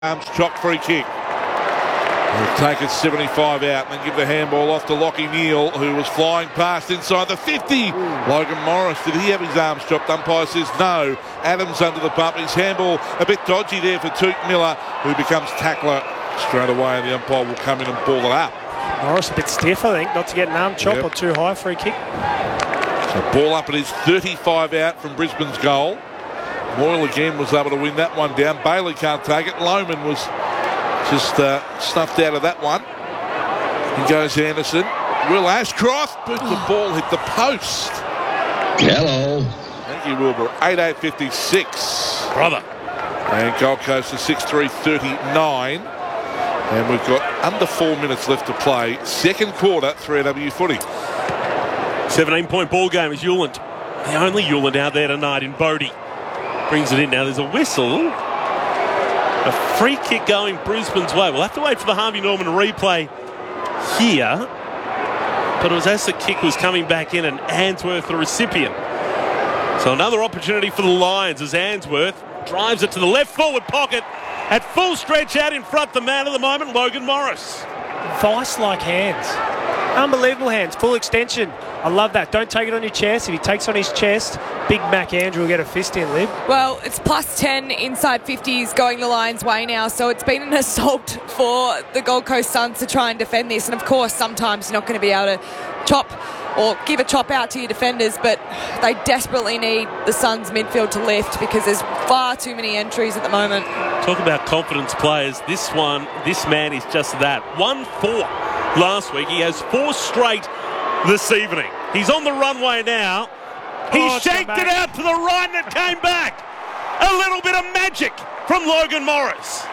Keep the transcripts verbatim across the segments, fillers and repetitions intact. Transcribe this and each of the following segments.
Arms chop free kick. He'll take it seventy-five out and then give the handball off to Lockie Neal, who was flying past inside the fifty. Ooh. Logan Morris, did he have his arms chopped? Umpire says no. Adams under the bump. His handball a bit dodgy there for Touk Miller, who becomes tackler straight away, and the umpire will come in and ball it up. Morris a bit stiff, I think, not to get an arm chop yep. or too high free kick. So ball up, it is thirty-five out from Brisbane's goal. Moyle again was able to win that one down. Bailey can't take it. Loman was just uh, snuffed out of that one. In goes Anderson. Will Ashcroft, but the ball hit the post. Hello. Thank you, Wilbur. eight eight fifty-six. Brother. And Gold Coast is six three thirty-nine. And we've got under four minutes left to play. Second quarter, three A W footy. seventeen-point ball game is Uland. The only Uland out there tonight in Bodie. Brings it in now. There's a whistle. A free kick going Brisbane's way. We'll have to wait for the Harvey Norman replay here. But it was as the kick was coming back in and Answorth the recipient. So another opportunity for the Lions as Answorth drives it to the left forward pocket. At full stretch out in front, the man of the moment, Logan Morris. Vice-like hands. Unbelievable hands. Full extension. I love that. Don't take it on your chest. If he takes on his chest, Big Mac Andrew will get a fist in, Liv. Well, it's plus ten inside fifties going the Lions' way now, so it's been an assault for the Gold Coast Suns to try and defend this. And, of course, sometimes you're not going to be able to chop or give a chop out to your defenders, but they desperately need the Suns' midfield to lift because there's far too many entries at the moment. Talk about confidence players. This one, this man is just that. One four last week. He has four straight this evening. He's on the runway now. He oh, shanked it out to the right and it came back. A little bit of magic from Logan Morris.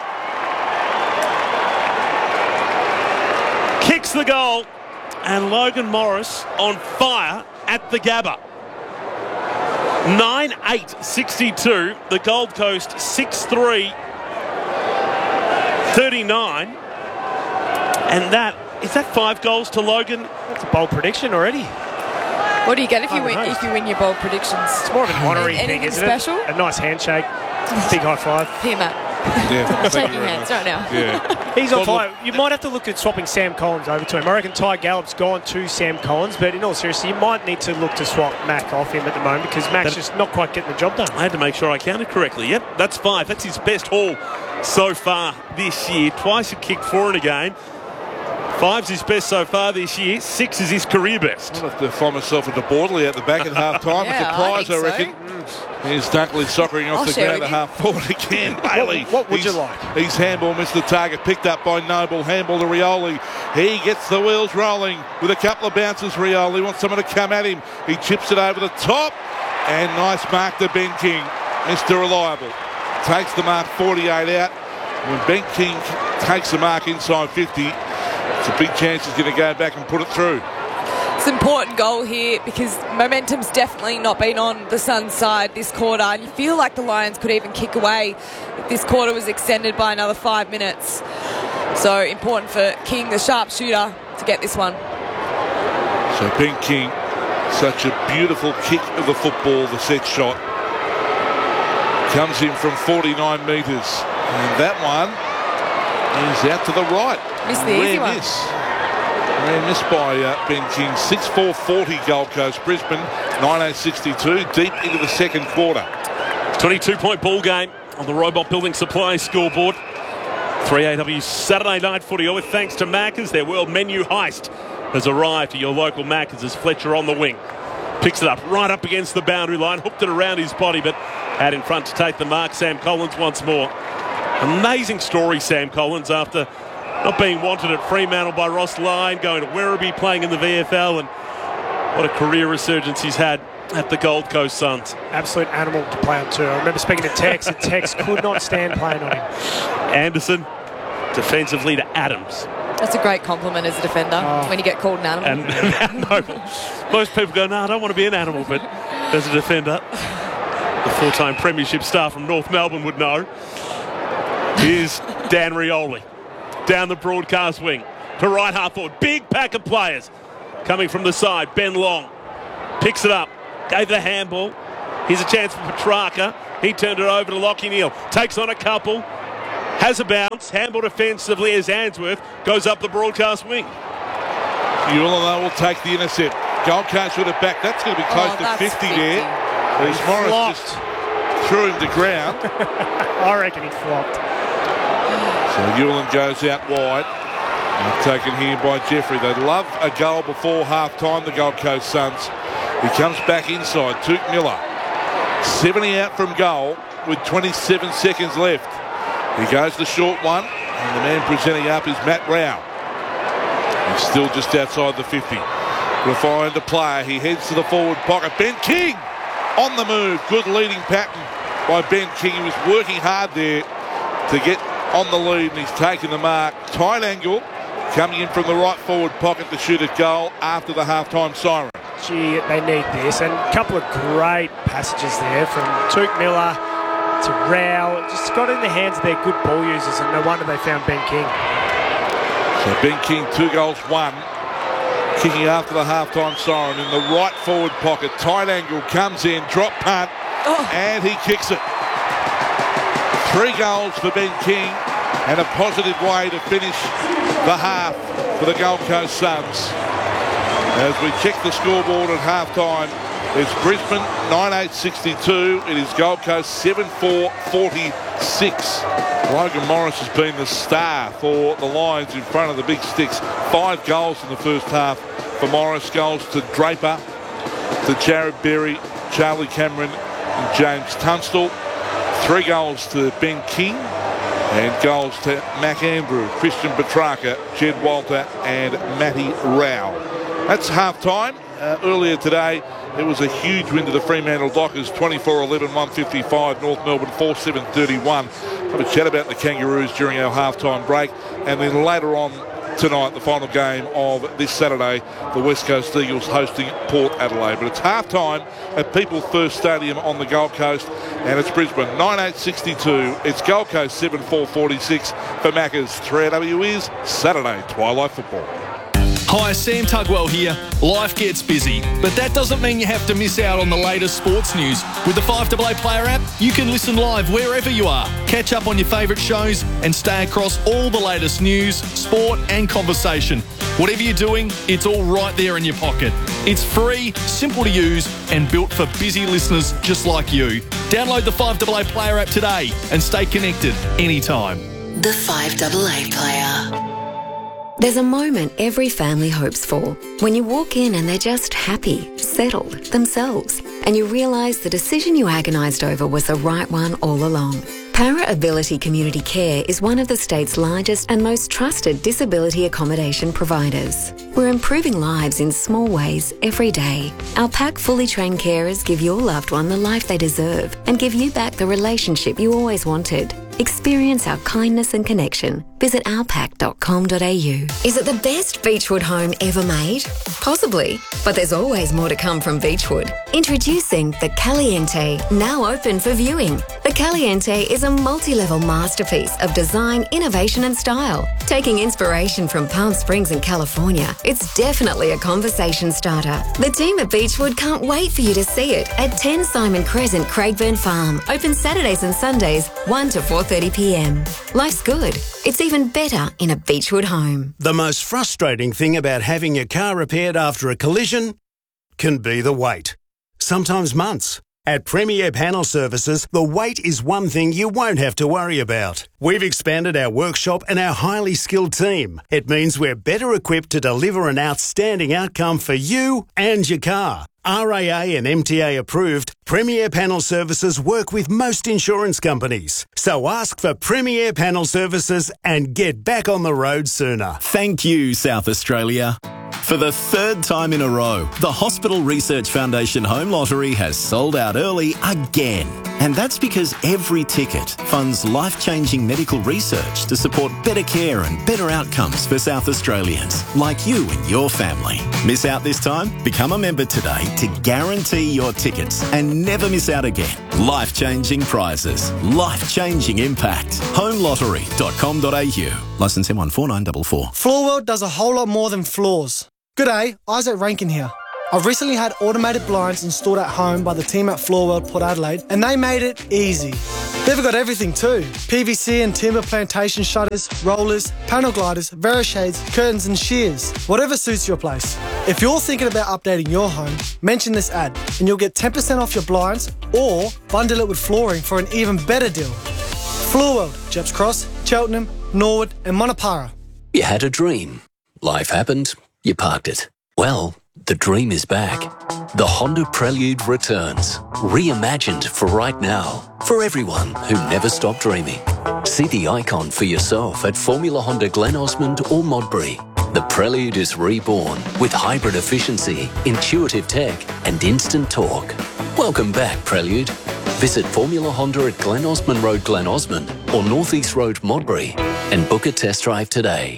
Kicks the goal. And Logan Morris on fire at the Gabba. nine eight sixty-two. The Gold Coast six three thirty-nine. And that, is that five goals to Logan? That's a bold prediction already. What do you get if you win know. if you win your bold predictions? It's more of an honorary Anything thing, isn't special? it? A nice handshake. Big high five. Here, Matt. Yeah, shake your hands right now. Yeah. He's on fire. You might have to look at swapping Sam Collins over to him. I reckon Ty Gallop's gone to Sam Collins, but in all seriousness, you might need to look to swap Mac off him at the moment because Mac's just not quite getting the job done. I had to make sure I counted correctly. Yep, that's five. That's his best haul so far this year. Twice a kick, four in a game. Five's his best so far this year. Six is his career best. I'll have to find myself at the Borderly at the back at half time. Yeah, It's a prize, I, I reckon. So. Here's Dunkley soccering off I'll the ground at half forward again. Bailey. What, what would he's, you like? His handball missed the target. Picked up by Noble. Handball to Rioli. He gets the wheels rolling with a couple of bounces. Rioli wants someone to come at him. He chips it over the top. And nice mark to Ben King. Mister Reliable. Takes the mark forty-eight out. When Ben King takes the mark inside fifty, it's a big chance he's going to go back and put it through. It's an important goal here because momentum's definitely not been on the Suns' side this quarter, and you feel like the Lions could even kick away if this quarter was extended by another five minutes. So important for King, the sharpshooter, to get this one. So Ben King, such a beautiful kick of the football, the set shot. Comes in from forty-nine metres. And that one is out to the right. Missed the easy one. Miss. Rare miss by uh, Ben King. six four forty Gold Coast. Brisbane, nine eight sixty-two. Deep into the second quarter. twenty-two-point ball game on the Robot Building Supply scoreboard. three A W Saturday night footy. All with thanks to Macca's. Their world menu heist has arrived at your local Macca's as Fletcher on the wing. Picks it up right up against the boundary line. Hooked it around his body, but out in front to take the mark. Sam Collins once more. Amazing story, Sam Collins, after not being wanted at Fremantle by Ross Lyon, going to Werribee, playing in the V F L, and what a career resurgence he's had at the Gold Coast Suns. Absolute animal to play on too. I remember speaking to Tex, and Tex could not stand playing on him. Anderson, defensively to Adams. That's a great compliment as a defender oh. when you get called an animal. And no, most people go, no, I don't want to be an animal, but as a defender, the four-time premiership star from North Melbourne would know. Here's Dan Rioli down the broadcast wing to right half forward. Big pack of players coming from the side. Ben Long picks it up, gave the handball. Here's a chance for Petrarca. He turned it over to Lockie Neal. Takes on a couple. Has a bounce, handled offensively as Answorth goes up the broadcast wing. Ullina will take the intercept. Gold Coast with it back. That's going to be close Oh, to that's fifty, fifty. there. As Morris Flopped. just threw him to ground. I reckon he flopped. So Ullin goes out wide. And taken here by Jeffrey. They love a goal before half-time, the Gold Coast Suns. He comes back inside. Tuke Miller. seventy out from goal with twenty-seven seconds left. He goes the short one. And the man presenting up is Matt Rao. He's still just outside the fifty. Refined the player. He heads to the forward pocket. Ben King on the move. Good leading pattern by Ben King. He was working hard there to get on the lead, and he's taken the mark. Tight angle. Coming in from the right forward pocket to shoot a goal after the half-time siren. Gee, they need this. And a couple of great passages there from Tuke Miller to Rao. Just got in the hands of their good ball users, and no wonder they found Ben King. So Ben King, two goals, one. Kicking after the half-time siren in the right forward pocket. Tight angle, comes in, drop punt, Oh. and he kicks it. Three goals for Ben King, and a positive way to finish the half for the Gold Coast Suns. As we check the scoreboard at half-time, it's Brisbane nine eight sixty-two. It is Gold Coast seven four forty-six. Logan Morris has been the star for the Lions in front of the big sticks. Five goals in the first half for Morris. Goals to Draper, to Jared Berry, Charlie Cameron and James Tunstall. Three goals to Ben King. And goals to Mac Andrew, Christian Petrarca, Jed Walter and Matty Rao. That's half-time. Uh, earlier today, it was a huge win to the Fremantle Dockers, twenty-four eleven, one fifty-five. North Melbourne, four seven thirty-one. Have a chat about the Kangaroos during our half-time break. And then later on tonight, the final game of this Saturday, the West Coast Eagles hosting Port Adelaide. But it's half-time at People First Stadium on the Gold Coast, and it's Brisbane nine eight sixty-two. It's Gold Coast seven four forty-six for Macca's. three A W is Saturday Twilight Football. Hi, Sam Tugwell here. Life gets busy, but that doesn't mean you have to miss out on the latest sports news. With the five A A Player app, you can listen live wherever you are, catch up on your favourite shows and stay across all the latest news, sport and conversation. Whatever you're doing, it's all right there in your pocket. It's free, simple to use and built for busy listeners just like you. Download the five A A Player app today and stay connected anytime. The five A A Player. There's a moment every family hopes for, when you walk in and they're just happy, settled, themselves, and you realise the decision you agonised over was the right one all along. Para Ability Community Care is one of the state's largest and most trusted disability accommodation providers. We're improving lives in small ways every day. Our pack fully trained carers give your loved one the life they deserve and give you back the relationship you always wanted. Experience our kindness and connection. Visit our pack dot com dot a u. Is it the best Beechwood home ever made? Possibly, but there's always more to come from Beechwood. Introducing the Caliente, now open for viewing. The Caliente is a multi-level masterpiece of design, innovation and style. Taking inspiration from Palm Springs in California, it's definitely a conversation starter. The team at Beechwood can't wait for you to see it at ten Simon Crescent, Craigburn Farm. Open Saturdays and Sundays, one to four thirty p m. Life's good. It's even better in a Beechwood home. The most frustrating thing about having your car repaired after a collision can be the wait. Sometimes months. At Premier Panel Services, the wait is one thing you won't have to worry about. We've expanded our workshop and our highly skilled team. It means we're better equipped to deliver an outstanding outcome for you and your car. R A A and M T A approved, Premier Panel Services work with most insurance companies. So ask for Premier Panel Services and get back on the road sooner. Thank you, South Australia. For the third time in a row, the Hospital Research Foundation Home Lottery has sold out early again. And that's because every ticket funds life-changing medical research to support better care and better outcomes for South Australians, like you and your family. Miss out this time? Become a member today to guarantee your tickets and never miss out again. Life-changing prizes, life-changing impact. home lottery dot com dot a u. Licence M one four nine four four. Floor World does a whole lot more than floors. G'day, Isaac Rankin here. I've recently had automated blinds installed at home by the team at Floor World Port Adelaide, and they made it easy. They've got everything too. P V C and timber plantation shutters, rollers, panel gliders, Verishades, curtains and shears. Whatever suits your place. If you're thinking about updating your home, mention this ad and you'll get ten percent off your blinds or bundle it with flooring for an even better deal. Floor World, Jeps Cross, Cheltenham, Norwood and Monopara. You had a dream. Life happened. You parked it. Well, the dream is back. The Honda Prelude returns. Reimagined for right now. For everyone who never stopped dreaming. See the icon for yourself at Formula Honda Glen Osmond or Modbury. The Prelude is reborn with hybrid efficiency, intuitive tech and instant torque. Welcome back, Prelude. Visit Formula Honda at Glen Osmond Road, Glen Osmond or North East Road, Modbury and book a test drive today.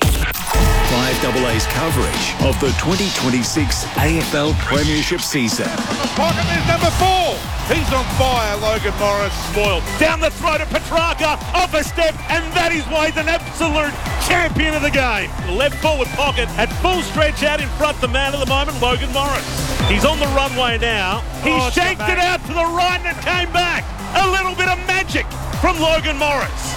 five A A's coverage of the twenty twenty-six A F L Premiership season. Pocket is number four. He's on fire, Logan Morris. Spoiled. Down the throat of Petrarca, off a step, and that is why he's an absolute champion of the game. The left forward pocket at full stretch out in front the man at the moment, Logan Morris. He's on the runway now. He Oh, shanked it out to the right and it came back. A little bit of magic from Logan Morris.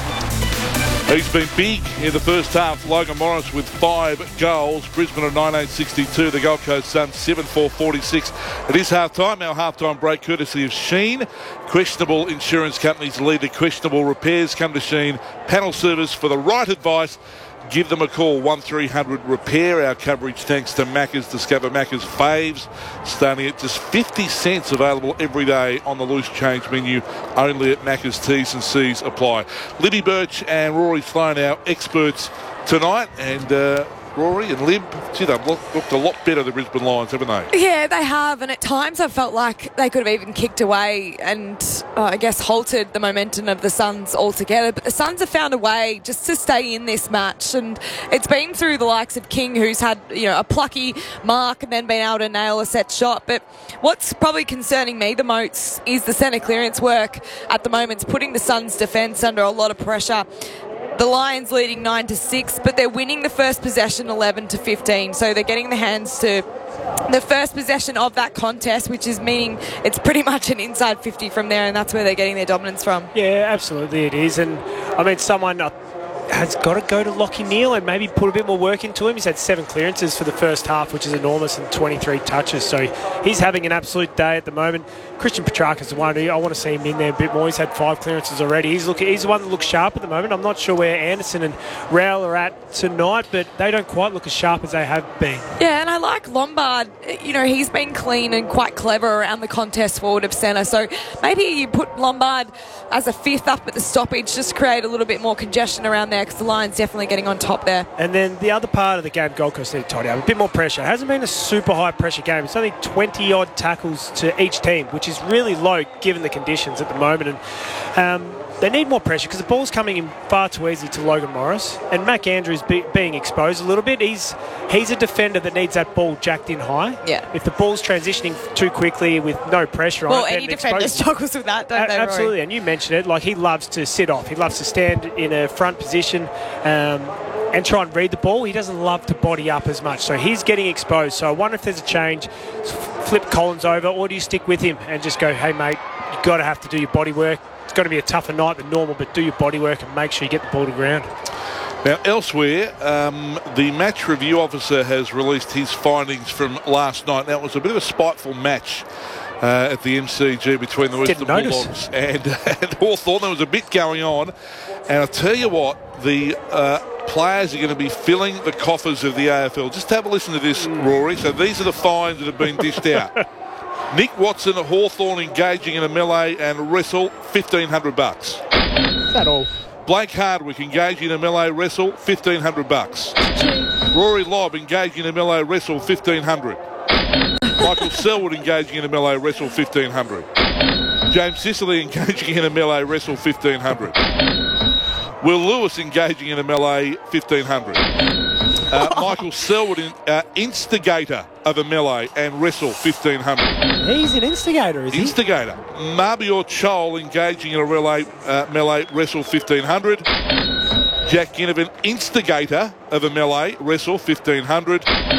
He's been big in the first half. Logan Morris with five goals. Brisbane of nineteen sixty-two. The Gold Coast Suns seven four forty-six. It is half-time. Our half-time break courtesy of Sheen. Questionable insurance companies lead to questionable repairs. Come to Sheen. Panel service for the right advice. Give them a call, one three hundred repair. Our coverage thanks to Macca's. Discover Macca's faves, starting at just fifty cents, available every day on the loose change menu, only at Macca's. T's and C's apply. Libby Birch and Rory Sloan, our experts tonight, and uh, Rory and Lib, gee, they've looked, looked a lot better, the Brisbane Lions, haven't they? Yeah, they have, and at times I felt like they could have even kicked away and uh, I guess halted the momentum of the Suns altogether. But the Suns have found a way just to stay in this match, and it's been through the likes of King, who's had, you know, a plucky mark and then been able to nail a set shot. But what's probably concerning me the most is the centre clearance work at the moment. It's putting the Suns' defence under a lot of pressure. The Lions leading nine to six, but they're winning the first possession eleven to fifteen. So they're getting the hands to the first possession of that contest, which is meaning it's pretty much an inside fifty from there, and that's where they're getting their dominance from. Yeah, absolutely it is. And I mean, someone uh, has got to go to Lachie Neale and maybe put a bit more work into him. He's had seven clearances for the first half, which is enormous, and twenty-three touches. So he's having an absolute day at the moment. Christian Petrarca's the one who I want to see him in there a bit more. He's had five clearances already. He's looking, he's the one that looks sharp at the moment. I'm not sure where Anderson and Rowell are at tonight, but they don't quite look as sharp as they have been. Yeah, and I like Lombard. You know, he's been clean and quite clever around the contest forward of centre. So maybe you put Lombard as a fifth up at the stoppage, just create a little bit more congestion around there, because the Lions definitely getting on top there. And then the other part of the game, Gold Coast need to tidy up. A bit more pressure. It hasn't been a super high pressure game. It's only twenty-odd tackles to each team, which is really low given the conditions at the moment. And um, they need more pressure because the ball's coming in far too easy to Logan Morris. And Mac Andrews be, being exposed a little bit. He's he's a defender that needs that ball jacked in high. Yeah. If the ball's transitioning too quickly with no pressure well, on it, any defender struggles with that, don't a- they, Rory? Absolutely. And you mentioned it. Like, he loves to sit off. He loves to stand in a front position. Um, and try and read the ball. He doesn't love to body up as much. So he's getting exposed. So I wonder if there's a change. Flip Collins over, or do you stick with him and just go, hey, mate, you've got to have to do your body work. It's got to be a tougher night than normal, but do your body work and make sure you get the ball to ground. Now, elsewhere, um, the match review officer has released his findings from last night. Now, it was a bit of a spiteful match uh, at the M C G between the Western Bulldogs and, and Hawthorn. There was a bit going on. And I'll tell you what, the uh, players are going to be filling the coffers of the A F L. Just have a listen to this, Rory. So these are the fines that have been dished out. Nick Watson at Hawthorn engaging in a melee and wrestle, fifteen hundred bucks. Is that all? Blake Hardwick engaging in a melee wrestle, fifteen hundred bucks. Rory Lobb engaging in a melee wrestle, fifteen hundred. Michael Selwood engaging in a melee wrestle, fifteen hundred. James Sicily engaging in a melee wrestle, fifteen hundred. Will Lewis engaging in a melee, fifteen hundred. Uh, Michael Selwood, in, uh, instigator of a melee and wrestle, fifteen hundred. He's an instigator, is he? Instigator. Marbior Chol engaging in a melee, uh, melee wrestle, fifteen hundred. Jack Ginnivan, instigator of a melee wrestle, fifteen hundred.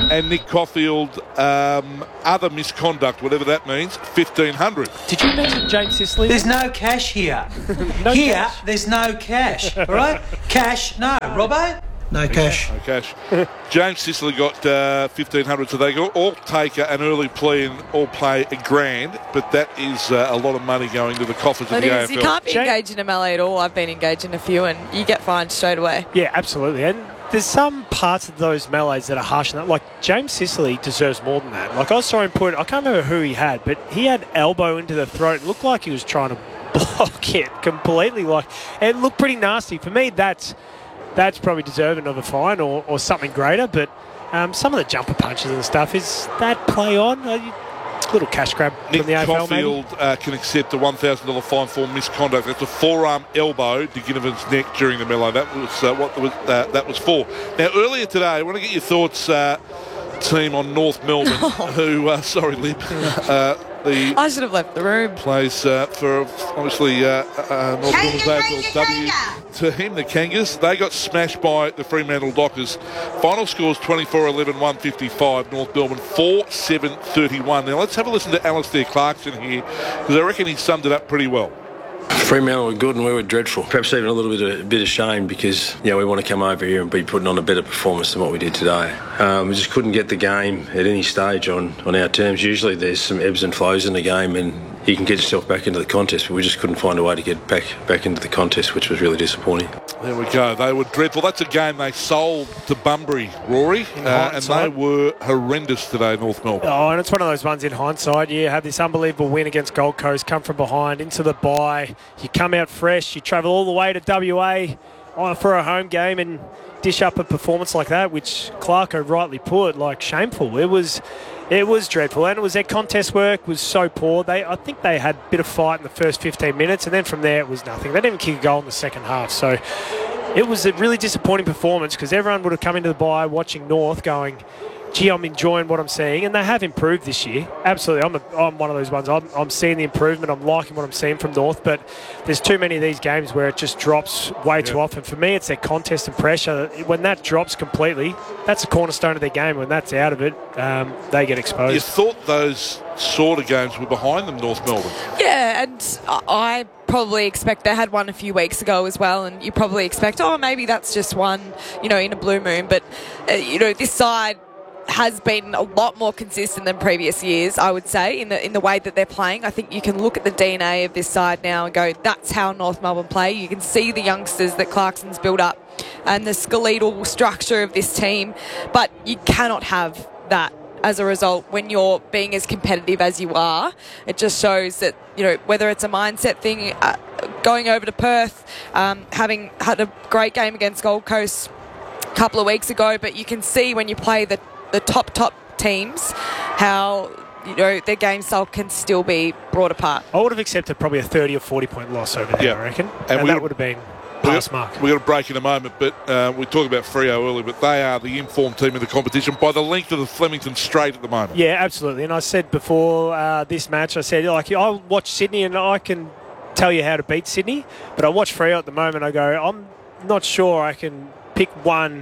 and Nick Caulfield, um, other misconduct, whatever that means, fifteen hundred. Did you mention James Sicily? There's no cash here. no here, cash. there's no cash. All right? Cash, no. Robbo? No cash. No cash. James Sicily got uh, fifteen hundred, so they all take an early plea and all play a grand, but that is uh, a lot of money going to the coffers of It the is. A F L. You can't be engaged in a melee at all. I've been engaged in a few, and you get fined straight away. Yeah, absolutely. And there's some parts of those melees that are harsh. And like James Sicily deserves more than that. Like I saw him put, I can't remember who he had, but he had elbow into the throat. It looked like he was trying to block it completely. Like it looked pretty nasty. For me, that's that's probably deserving of a fine or, or something greater. But um, some of the jumper punches and stuff, is that play on? Are you, little cash grab Nick from the A F L, Caulfield uh, can accept a one thousand dollars fine for misconduct. That's a forearm elbow to Ginnivan's neck during the melee. That was uh, what was, uh, that was for. Now, earlier today, I want to get your thoughts, uh, team, on North Melbourne, who, uh, sorry, Lib, uh, the I should have left the room. Plays uh, for, obviously, uh, uh, North Melbourne's A F L W team, the Kangas. They got smashed by the Fremantle Dockers. Final scores twenty-four eleven, one fifty-five. North Melbourne four seven thirty-one. Now, let's have a listen to Alistair Clarkson here, because I reckon he summed it up pretty well. Fremantle were good and we were dreadful. Perhaps even a little bit of, a bit of shame because, you know, we want to come over here and be putting on a better performance than what we did today. Um, we just couldn't get the game at any stage on, on our terms. Usually there's some ebbs and flows in the game and you can get yourself back into the contest, but we just couldn't find a way to get back back into the contest, which was really disappointing. There we go. They were dreadful. That's a game they sold to Bunbury, Rory, uh, and they were horrendous today, North Melbourne. Oh, and it's one of those ones in hindsight. You have this unbelievable win against Gold Coast, come from behind into the bye. You come out fresh. You travel all the way to W A for a home game and dish up a performance like that, which Clarko rightly put, like, shameful. It was... It was dreadful, and it was their contest work was so poor. They, I think they had a bit of fight in the first fifteen minutes, and then from there it was nothing. They didn't even kick a goal in the second half, so it was a really disappointing performance because everyone would have come into the bye watching North going, gee, I'm enjoying what I'm seeing, and they have improved this year. Absolutely, I'm, a, I'm one of those ones. I'm, I'm seeing the improvement. I'm liking what I'm seeing from North, but there's too many of these games where it just drops way too often. For me, it's their contest and pressure. When that drops completely, that's the cornerstone of their game. When that's out of it, um, they get exposed. You thought those sort of games were behind them, North Melbourne? Yeah, and I probably expect they had one a few weeks ago as well, and you probably expect, oh, maybe that's just one, you know, in a blue moon. But, uh, you know, this side has been a lot more consistent than previous years, I would say, in the in the way that they're playing. I think you can look at the D N A of this side now and go, that's how North Melbourne play. You can see the youngsters that Clarkson's built up and the skeletal structure of this team, but you cannot have that as a result when you're being as competitive as you are. It just shows that, you know, whether it's a mindset thing, uh, going over to Perth, um, having had a great game against Gold Coast a couple of weeks ago, but you can see when you play the the top, top teams, how, you know, their game style can still be brought apart. I would have accepted probably a thirty or forty point loss over there, Yeah. I reckon. And And, we- that would have been pass mark. We're going to break in a moment, but uh, we talked about Freo earlier, but they are the informed team in the competition by the length of the Flemington Straight at the moment. Yeah, absolutely. And I said before uh, this match, I said, like, I watch Sydney and I can tell you how to beat Sydney, but I watch Freo at the moment, I go, I'm not sure I can pick one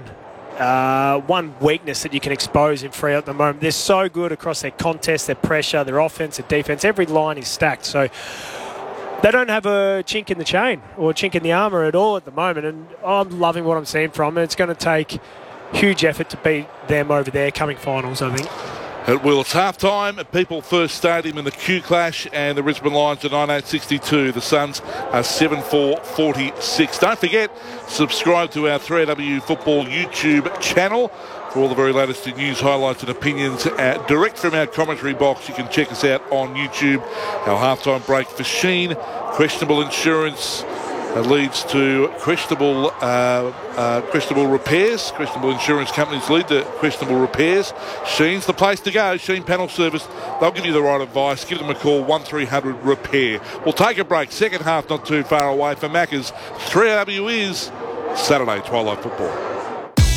Uh, one weakness that you can expose in Freo at the moment. They're so good across their contest, their pressure, their offense, their defence. Every line is stacked. So they don't have a chink in the chain or a chink in the armour at all at the moment. And I'm loving what I'm seeing from them. It's going to take huge effort to beat them over there coming finals, I think. It will. It's half-time at People First Stadium in the Q Clash, and the Brisbane Lions are nine eight sixty-two. The Suns are seven four forty-six. Don't forget, subscribe to our three A W Football YouTube channel for all the very latest news, highlights and opinions. Uh, direct from our commentary box, you can check us out on YouTube. Our half-time break for Sheen. Questionable insurance uh, leads to questionable uh, uh, questionable repairs. Questionable insurance companies lead to questionable repairs. Sheen's the place to go. Sheen Panel Service. They'll give you the right advice. Give them a call, one three hundred repair. We'll take a break. Second half not too far away. For Macca's, three A W is Saturday Twilight Football.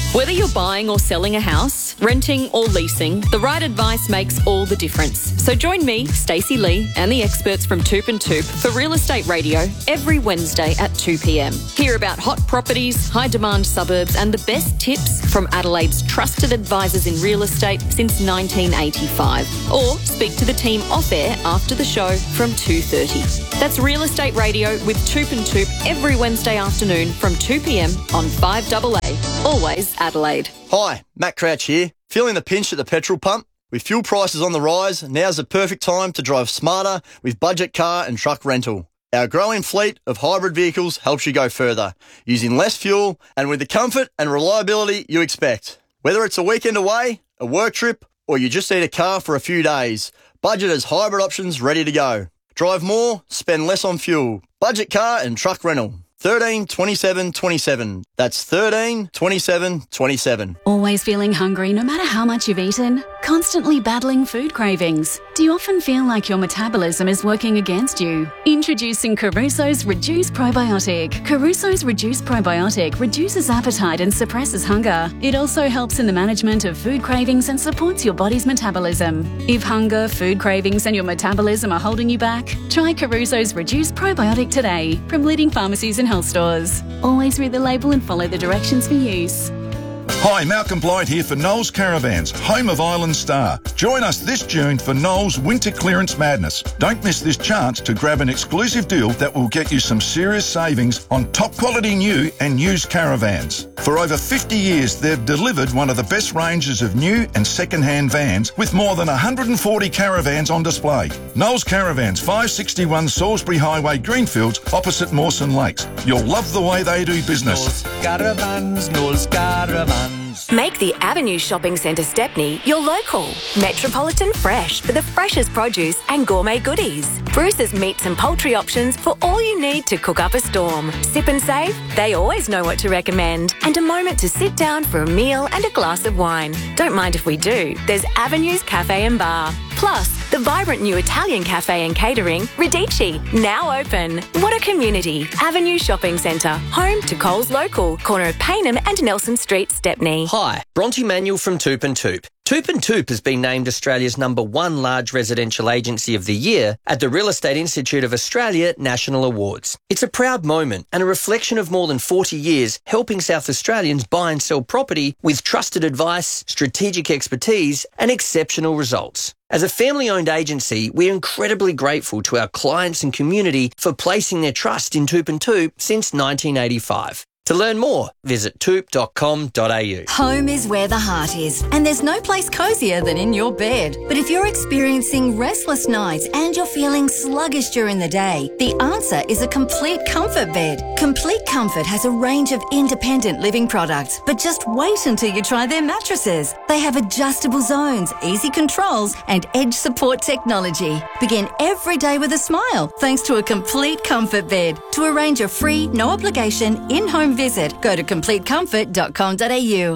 Whether you're buying or selling a house, renting or leasing, the right advice makes all the difference. So join me, Stacey Lee, and the experts from Toop and Toop for Real Estate Radio every Wednesday at two p.m. Hear about hot properties, high-demand suburbs and the best tips from Adelaide's trusted advisors in real estate since nineteen eighty-five. Or speak to the team off-air after the show from two thirty. That's Real Estate Radio with Toop and Toop every Wednesday afternoon from two p.m. on five double A. Always Adelaide. Hi, Matt Crouch here. Feeling the pinch at the petrol pump? With fuel prices on the rise, now's the perfect time to drive smarter with budget car and truck rental. Our growing fleet of hybrid vehicles helps you go further, using less fuel and with the comfort and reliability you expect. Whether it's a weekend away, a work trip, or you just need a car for a few days, Budget has hybrid options ready to go. Drive more, spend less on fuel. Budget car and truck rental. thirteen twenty-seven twenty-seven. That's thirteen twenty-seven twenty-seven. Always feeling hungry no matter how much you've eaten? Constantly battling food cravings? Do you often feel like your metabolism is working against you? Introducing Caruso's Reduce Probiotic. Caruso's Reduce Probiotic reduces appetite and suppresses hunger. It also helps in the management of food cravings and supports your body's metabolism. If hunger, food cravings and your metabolism are holding you back, try Caruso's Reduce Probiotic today from leading pharmacies and health stores. Always read the label and follow the directions for use. Hi, Malcolm Blight here for Knowles Caravans, home of Island Star. Join us this June for Knowles Winter Clearance Madness. Don't miss this chance to grab an exclusive deal that will get you some serious savings on top quality new and used caravans. For over fifty years, they've delivered one of the best ranges of new and second-hand vans with more than one hundred forty caravans on display. Knowles Caravans, five sixty-one Salisbury Highway, Greenfields, opposite Mawson Lakes. You'll love the way they do business. Knowles Caravans, Knowles Caravans. Make the Avenue Shopping Centre Stepney your local. Metropolitan Fresh for the freshest produce and gourmet goodies. Bruce's meats and poultry options for all you need to cook up a storm. Sip and Save, they always know what to recommend. And a moment to sit down for a meal and a glass of wine. Don't mind if we do, there's Avenue's Cafe and Bar. Plus, the vibrant new Italian cafe and catering, Radici, now open. What a community. Avenue Shopping Centre, home to Coles Local, corner of Paynham and Nelson Street, Stepney. Hi, Bronte Manuel from Toop and Toop. Toop and Toop has been named Australia's number one large residential agency of the year at the Real Estate Institute of Australia National Awards. It's a proud moment and a reflection of more than forty years helping South Australians buy and sell property with trusted advice, strategic expertise and exceptional results. As a family-owned agency, we're incredibly grateful to our clients and community for placing their trust in Toop and Toop since nineteen eighty-five. To learn more, visit toop dot com dot a u. Home is where the heart is, and there's no place cosier than in your bed. But if you're experiencing restless nights and you're feeling sluggish during the day, the answer is a Complete Comfort bed. Complete Comfort has a range of independent living products, but just wait until you try their mattresses. They have adjustable zones, easy controls, and edge support technology. Begin every day with a smile thanks to a Complete Comfort bed. To arrange a free, no obligation, in-home visit, go to complete comfort dot com dot a u.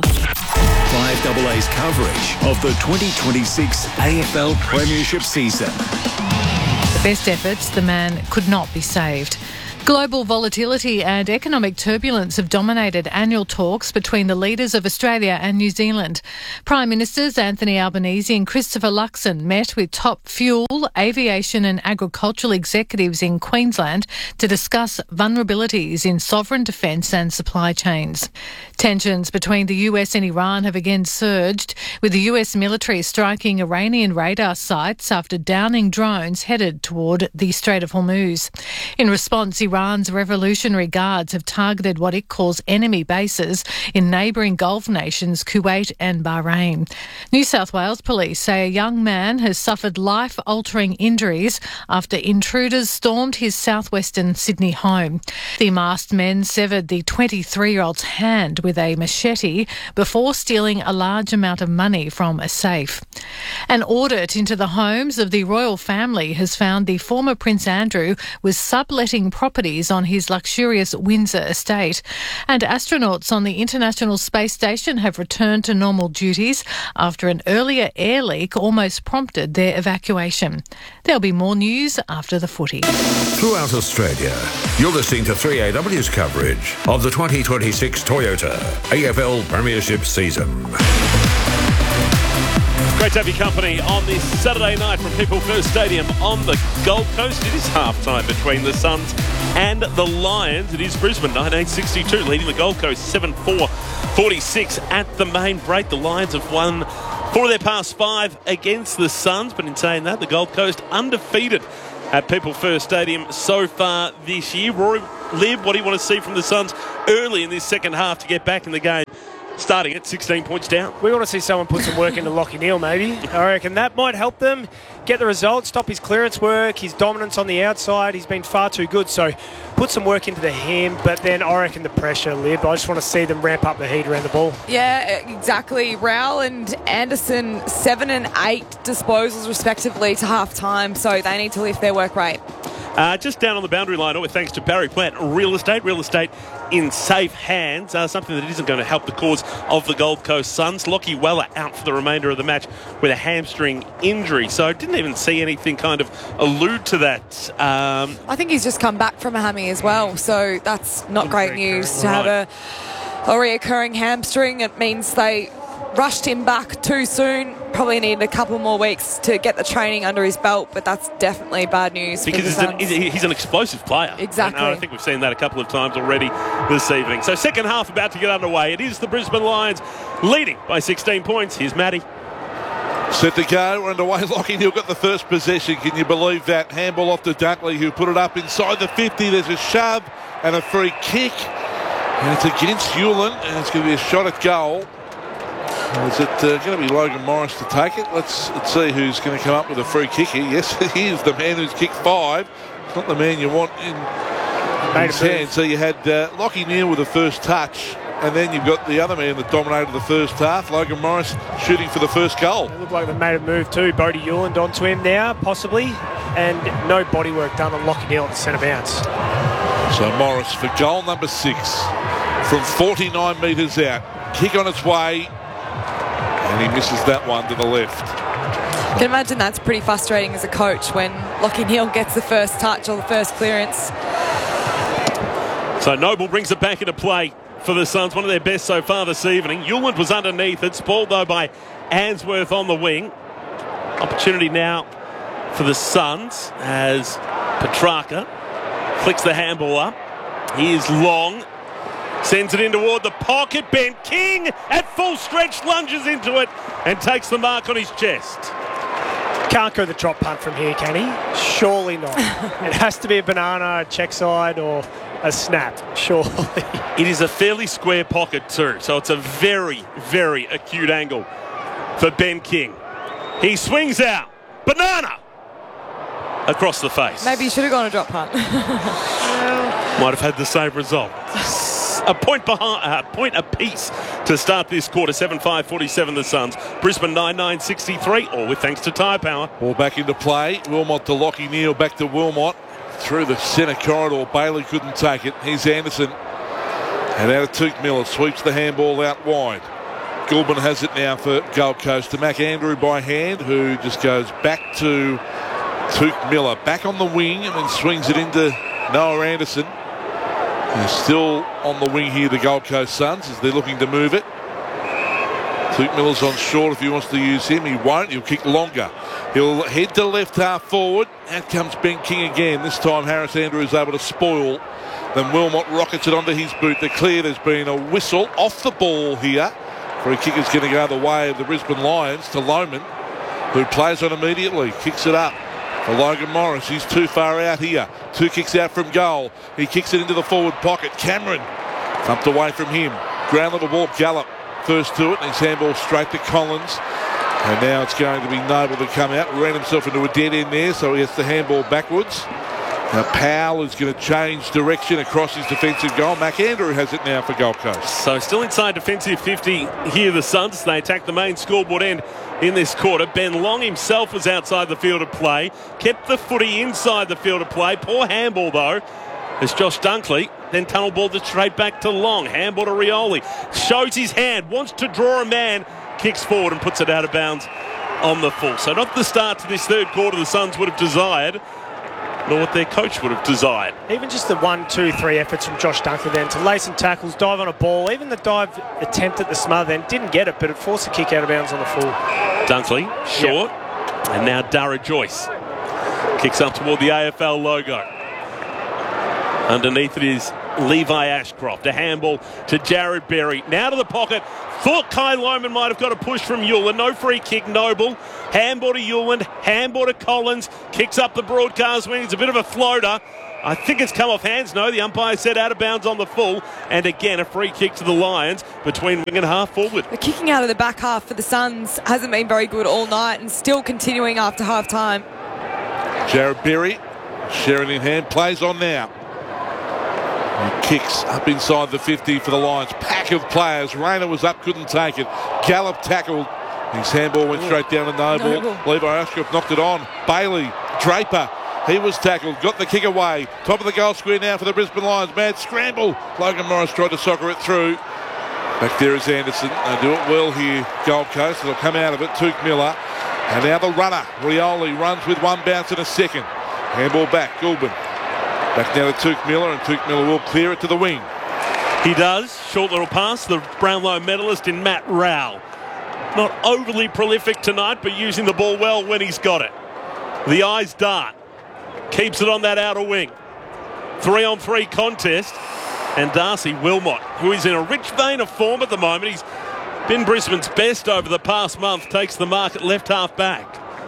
five double A's coverage of the twenty twenty-six A F L Premiership season. The best efforts, the man could not be saved. Global volatility and economic turbulence have dominated annual talks between the leaders of Australia and New Zealand. Prime Ministers Anthony Albanese and Christopher Luxon met with top fuel, aviation and agricultural executives in Queensland to discuss vulnerabilities in sovereign defence and supply chains. Tensions between the U S and Iran have again surged, with the U S military striking Iranian radar sites after downing drones headed toward the Strait of Hormuz. In response, Iran's Revolutionary Guards have targeted what it calls enemy bases in neighbouring Gulf nations Kuwait and Bahrain. New South Wales police say a young man has suffered life-altering injuries after intruders stormed his southwestern Sydney home. The masked men severed the twenty-three-year-old's hand with a machete before stealing a large amount of money from a safe. An audit into the homes of the royal family has found the former Prince Andrew was subletting property properties on his luxurious Windsor estate. And astronauts on the International Space Station have returned to normal duties after an earlier air leak almost prompted their evacuation. There'll be more news after the footy. Throughout Australia, you're listening to three A W's coverage of the twenty twenty-six Toyota A F L Premiership season. Great to have your company on this Saturday night from People First Stadium on the Gold Coast. It is half-time between the Suns and the Lions. It is Brisbane, nineteen sixty-two, leading the Gold Coast seven four forty-six at the main break. The Lions have won four of their past five against the Suns, but in saying that, the Gold Coast undefeated at People First Stadium so far this year. Rory, Liv, what do you want to see from the Suns early in this second half to get back in the game? Starting at sixteen points down. We want to see someone put some work into Lachie Neale, maybe. I reckon that might help them get the result, stop his clearance work, his dominance on the outside. He's been far too good, so put some work into the him, but then I reckon the pressure, Lib. I just want to see them ramp up the heat around the ball. Yeah, exactly. Rowell and Anderson, seven and eight disposals respectively to half-time, so they need to lift their work rate. Uh, just down on the boundary line, with thanks to Barry Plant Real Estate. Real estate in safe hands, uh, something that isn't going to help the cause of the Gold Coast Suns. Lockie Weller out for the remainder of the match with a hamstring injury, so didn't even see anything kind of allude to that. Um, I think he's just come back from a hammy as well, so that's not great news to have a, a reoccurring hamstring. It means they rushed him back too soon. Probably needed a couple more weeks to get the training under his belt, but that's definitely bad news. Because he's an, he's an explosive player. Exactly. And I think we've seen that a couple of times already this evening. So second half about to get underway. It is the Brisbane Lions leading by sixteen points. Here's Matty. Set to go, we're underway. Lachie Neale got the first possession. Can you believe that? Handball off to Dunkley, who put it up inside the fifty. There's a shove and a free kick. And it's against Hewland, and it's going to be a shot at goal. Is it uh, going to be Logan Morris to take it? Let's, let's see who's going to come up with a free kick here. Yes, he is the man who's kicked five. It's not the man you want in his hand. So you had uh, Lachie Neale with the first touch, and then you've got the other man that dominated the first half, Logan Morris, shooting for the first goal. It looked like they made a move too. Bodie Hewland onto him now, possibly, and no body work done on Lachie Neale at the centre bounce. So Morris for goal number six from forty-nine metres out. Kick on its way. And he misses that one to the left. You can imagine that's pretty frustrating as a coach when Lachie Neale gets the first touch or the first clearance. So Noble brings it back into play for the Suns, one of their best so far this evening. Hewland was underneath it, spoiled though by Answorth on the wing. Opportunity now for the Suns as Petrarca flicks the handball up. He is long. Sends it in toward the pocket. Ben King at full stretch lunges into it and takes the mark on his chest. Can't go the drop punt from here, can he? Surely not. It has to be a banana, a check side, or a snap, surely. It is a fairly square pocket too, so it's a very, very acute angle for Ben King. He swings out. Banana! Across the face. Maybe he should have gone a drop punt. Might have had the same result. A point behind, uh, point apiece to start this quarter. seven five forty-seven the Suns. Brisbane nine nine sixty-three, all with thanks to Tyre Power. Ball back into play. Wilmot to Lachie Neale, back to Wilmot. Through the centre corridor. Bailey couldn't take it. Here's Anderson. And out of Tuke Miller. Sweeps the handball out wide. Goulburn has it now for Gold Coast. To Mac Andrew by hand, who just goes back to Tuke Miller. Back on the wing and then swings it into Noah Anderson. They're still on the wing here, the Gold Coast Suns, as they're looking to move it. Tuke Miller's on short if he wants to use him. He won't. He'll kick longer. He'll head to left half forward. Out comes Ben King again. This time Harris Andrew is able to spoil. Then Wilmot rockets it onto his boot. They're clear. There's been a whistle off the ball here. Free kick is going to go the way of the Brisbane Lions to Lohman, who plays on immediately. Kicks it up for Logan Morris. He's too far out here. Two kicks out from goal. He kicks it into the forward pocket. Cameron thumped away from him. Ground level ball. Gallup first to it, and his handball straight to Collins. And now it's going to be Noble to come out. Ran himself into a dead end there, so he has the handball backwards. Now Powell is going to change direction across his defensive goal. Mac Andrew has it now for Gold Coast. So still inside defensive fifty here, the Suns. They attack the main scoreboard end in this quarter. Ben Long himself was outside the field of play. Kept the footy inside the field of play. Poor handball though It's Josh Dunkley. Then tunnel ball to straight back to Long. Handball to Rioli. Shows his hand. Wants to draw a man. Kicks forward and puts it out of bounds on the full. So not the start to this third quarter the Suns would have desired, nor what their coach would have desired. Even just the one, two, three efforts from Josh Dunkley then to lay some tackles, dive on a ball. Even the dive attempt at the smother then didn't get it, but it forced a kick out of bounds on the full. Dunkley, short. Yep. And now Dara Joyce kicks up toward the A F L logo. Underneath it is Levi Ashcroft. A handball to Jared Berry. Now to the pocket. Thought Kai Loman might have got a push from Euland. No free kick, Noble. Handball to Euland. Handball to Collins. Kicks up the broadcast wing. It's a bit of a floater. I think it's come off hands. No, the umpire said out of bounds on the full. And again, a free kick to the Lions between wing and half forward. The kicking out of the back half for the Suns hasn't been very good all night and still continuing after half time. Jared Berry, sharing in hand, plays on now. He kicks up inside the fifty for the Lions. Pack of players. Rayner was up, couldn't take it. Gallup tackled. His handball went straight down to Noble. Noble. Levi Ashcroft knocked it on. Bailey, Draper, he was tackled. Got the kick away. Top of the goal square now for the Brisbane Lions. Mad scramble. Logan Morris tried to soccer it through. Back there is Anderson. They do it well here, Gold Coast. They'll come out of it. Tuke Miller. And now the runner. Rioli runs with one bounce in a second. Handball back. Goulburn. Back now to Tuke Miller, and Tuke Miller will clear it to the wing. He does. Short little pass. The Brownlow medalist in Matt Rowell. Not overly prolific tonight, but using the ball well when he's got it. The eyes dart. Keeps it on that outer wing. Three on three contest. And Darcy Wilmot, who is in a rich vein of form at the moment. He's been Brisbane's best over the past month. Takes the mark at left half back.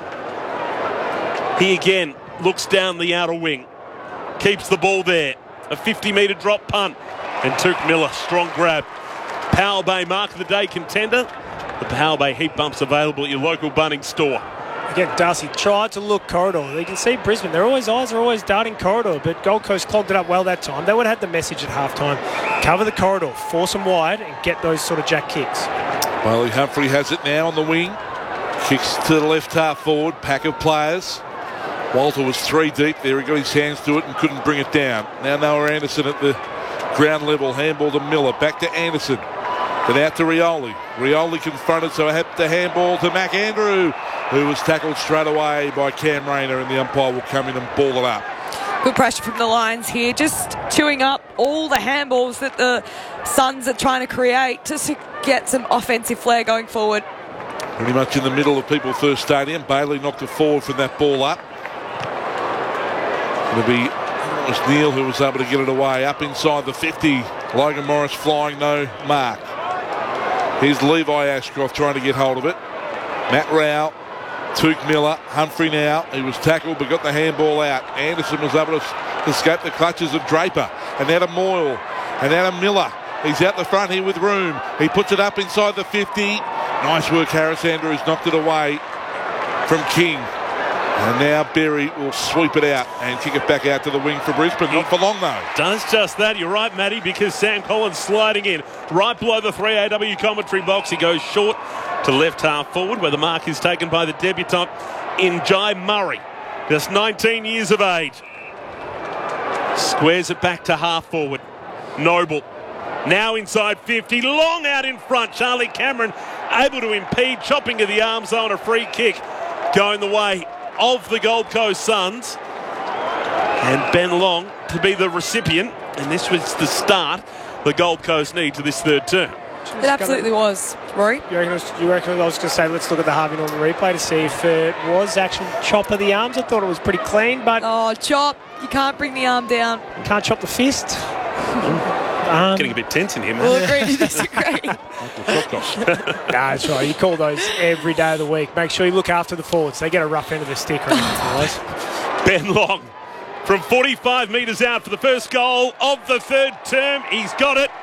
He again looks down the outer wing. Keeps the ball there. A fifty metre drop punt. And Tuke Miller, strong grab. Powell Bay mark of the day contender. The Powell Bay heat bumps available at your local Bunnings store. Again, Darcy tried to look corridor. You can see Brisbane, their always eyes are always darting corridor, but Gold Coast clogged it up well that time. They would have had the message at halftime. Cover the corridor, force them wide, and get those sort of jack kicks. Bailey Humphrey has it now on the wing. Kicks to the left half forward. Pack of players. Walter was three deep there. He got his hands to it and couldn't bring it down. Now Noah Anderson at the ground level. Handball to Miller. Back to Anderson. Then out to Rioli. Rioli confronted, so I had the handball to Mac Andrew, who was tackled straight away by Cam Rayner, and the umpire will come in and ball it up. Good pressure from the Lions here, just chewing up all the handballs that the Suns are trying to create just to get some offensive flair going forward. Pretty much in the middle of People First Stadium. Bailey knocked it forward from that ball up. It'll be it was Neil who was able to get it away up inside the fifty. Logan Morris flying, no mark. Here's Levi Ashcroft trying to get hold of it. Matt Rowell, Tuke Miller, Humphrey now. He was tackled but got the handball out. Anderson was able to escape the clutches of Draper. And now to Moyle. And now to Miller. He's out the front here with room. He puts it up inside the fifty. Nice work, Harris Andrews knocked it away from King. And now Berry will sweep it out and kick it back out to the wing for Brisbane. Not for long, though. Does just that. You're right, Matty, because Sam Collins sliding in right below the three A W commentary box. He goes short to left half forward, where the mark is taken by the debutant in Jai Murray, just nineteen years of age. Squares it back to half forward. Noble. Now inside fifty. Long out in front. Charlie Cameron able to impede, chopping of the arms on a free kick. Going the way of the Gold Coast Suns, and Ben Long to be the recipient, and this was the start the Gold Coast need to this third term. It absolutely was. Rory? You reckon, was, you reckon I was going to say let's look at the Harvey Norman replay to see if it was actual chop of the arms. I thought it was pretty clean, but... Oh, chop. You can't bring the arm down. You can't chop the fist. Um, Getting a bit tense in here, man. We'll agree to disagree. Nah, that's right. You call those every day of the week. Make sure you look after the forwards. They get a rough end of the stick. Right? Ben Long from forty-five metres out for the first goal of the third term. He's got it.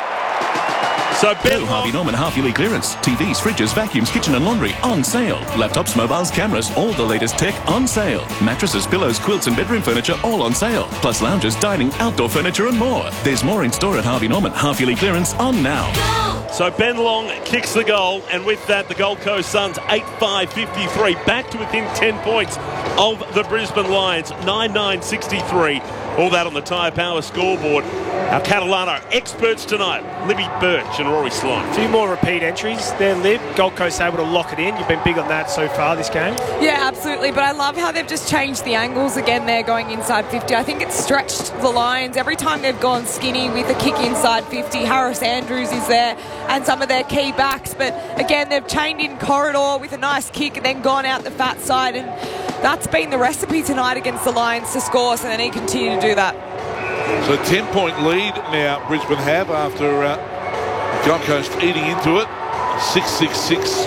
So Ben Long. Harvey Norman half-yearly clearance. T Vs, fridges, vacuums, kitchen and laundry on sale. Laptops, mobiles, cameras, all the latest tech on sale. Mattresses, pillows, quilts and bedroom furniture all on sale. Plus lounges, dining, outdoor furniture and more. There's more in store at Harvey Norman. Half-yearly clearance on now. So Ben Long kicks the goal, and with that the Gold Coast Suns eight five fifty-three back to within ten points of the Brisbane Lions. nine nine sixty-three All that on the Tyre Power scoreboard. Our Catalano experts tonight, Libby Birch and Rory Sloan. A few more repeat entries there, Lib. Gold Coast able to lock it in. You've been big on that so far this game. Yeah, absolutely. But I love how they've just changed the angles again there going inside fifty. I think it's stretched the Lions. Every time they've gone skinny with a kick inside fifty, Harris Andrews is there and some of their key backs. But again, they've chained in corridor with a nice kick and then gone out the fat side. And that's been the recipe tonight against the Lions to score, so they need to continue to do that. So ten-point lead now Brisbane have after uh, Gold Coast eating into it. six six six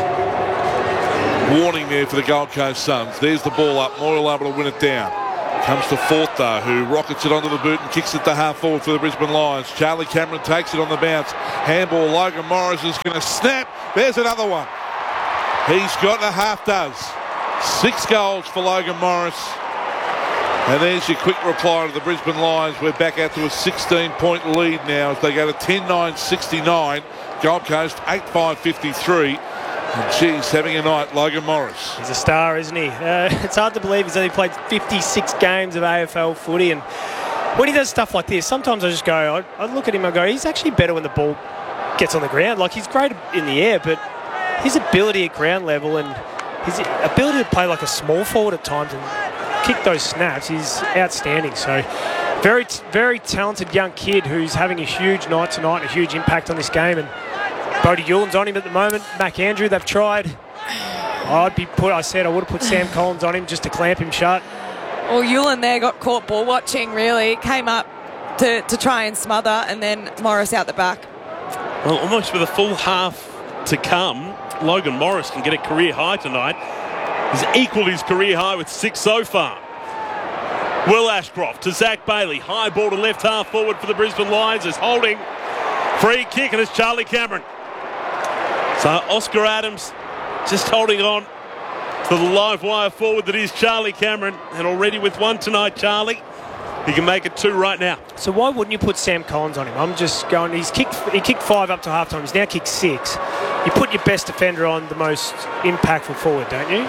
warning there for the Gold Coast Suns. There's the ball up. Moyle able to win it down. Comes to Forth though, who rockets it onto the boot and kicks it to half forward for the Brisbane Lions. Charlie Cameron takes it on the bounce. Handball, Logan Morris is going to snap. There's another one. He's got a half does. Six goals for Logan Morris. And there's your quick reply to the Brisbane Lions. We're back out to a sixteen-point lead now as they go to ten nine sixty-nine. Gold Coast eight five fifty-three. And geez, having a night, Logan Morris. He's a star, isn't he? Uh, it's hard to believe he's only played fifty-six games of A F L footy, and when he does stuff like this, sometimes I just go, I, I look at him and go, he's actually better when the ball gets on the ground. Like, he's great in the air, but his ability at ground level and his ability to play like a small forward at times and kick those snaps is outstanding. So very, very talented young kid who's having a huge night tonight and a huge impact on this game. And Bodie Yulin's on him at the moment. Mac Andrew, they've tried. I'd be put. I said I would have put Sam Collins on him just to clamp him shut. Well, Yulin there got caught ball watching. Really came up to to try and smother, and then Morris out the back. Well, almost with a full half to come, Logan Morris can get a career high tonight. He's equalled his career high with six so far. Will Ashcroft to Zach Bailey. High ball to left half forward for the Brisbane Lions is holding. Free kick, and it's Charlie Cameron. So Oscar Adams just holding on to the live wire forward that is Charlie Cameron. And already with one tonight, Charlie, he can make it two right now. So why wouldn't you put Sam Collins on him? I'm just going, he's kicked, he kicked five up to halftime. He's now kicked six. You put your best defender on the most impactful forward, don't you?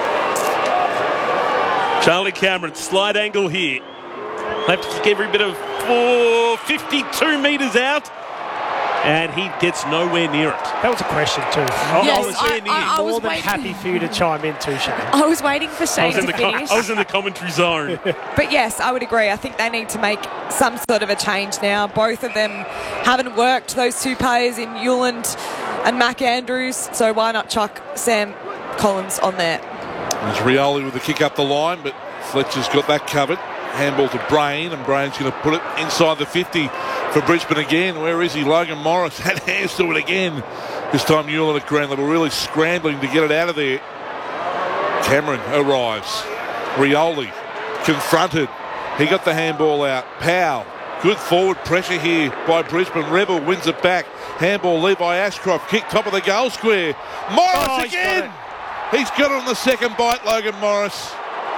Charlie Cameron, slide angle here. Have to kick every bit of four, fifty-two metres out. And he gets nowhere near it. That was a question too. I, yes, I was, I, I, I more was than waiting. happy for you to chime in too, Shane. I was waiting for Shane to the finish. Com- I was in the commentary zone. But yes, I would agree. I think they need to make some sort of a change now. Both of them haven't worked, those two players in Yuland and Mac Andrews. So why not chuck Sam Collins on there? There's Rioli with the kick up the line, but Fletcher's got that covered. Handball to Brain, and Brain's going to put it inside the fifty for Brisbane again. Where is he? Logan Morris had hands to it again. This time Newland at ground level, really scrambling to get it out of there. Cameron arrives. Rioli confronted. He got the handball out. Powell. Good forward pressure here by Brisbane. Rebel wins it back. Handball Levi Ashcroft. Kick top of the goal square. Morris oh, again. He's got, he's got it on the second bite, Logan Morris.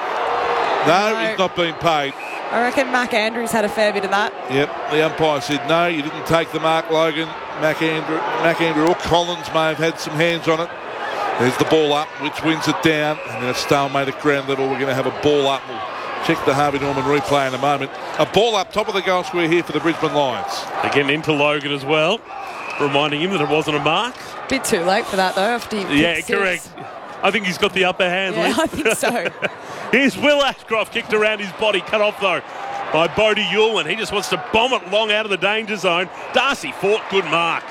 No, No. he's not being paid. I reckon Mac Andrews had a fair bit of that. Yep, the umpire said no, you didn't take the mark, Logan. Mac Andrew, Mac Andrew or Collins may have had some hands on it. There's the ball up, which wins it down, and then a stalemate at ground level. We're going to have a ball up. We'll check the Harvey Norman replay in a moment. A ball up, top of the goal square here for the Brisbane Lions. They're getting into Logan as well, reminding him that it wasn't a mark. Bit too late for that though. After he Yeah, kicked correct. six. I think he's got the upper hand. Yeah, Liz. I think so. Here's Will Ashcroft, kicked around his body, cut off though by Bodie Yulin. He just wants to bomb it long out of the danger zone. Darcy fought, good mark.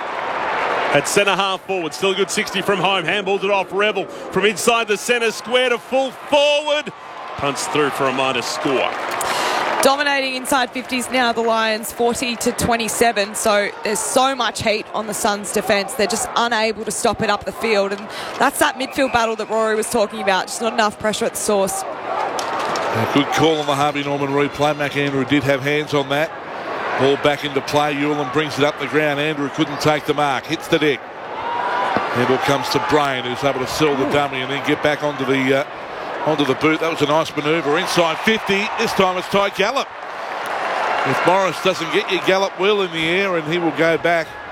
At centre half forward, still a good sixty from home. Handballs it off. Rebel from inside the centre square to full forward. Punts through for a minus score. Dominating inside fifties now, the Lions forty to twenty-seven. So there's so much heat on the Suns' defence. They're just unable to stop it up the field. And that's that midfield battle that Rory was talking about. Just not enough pressure at the source. A good call on the Harvey Norman replay. Mac Andrew did have hands on that. Ball back into play. Yulin brings it up the ground. Andrew couldn't take the mark. Hits the deck. Handball comes to Brain, who's able to sell the dummy and then get back onto the... Uh, onto the boot. That was a nice manoeuvre. Inside fifty. This time it's Ty Gallup. If Morris doesn't get you, Gallup will in the air, and he will go back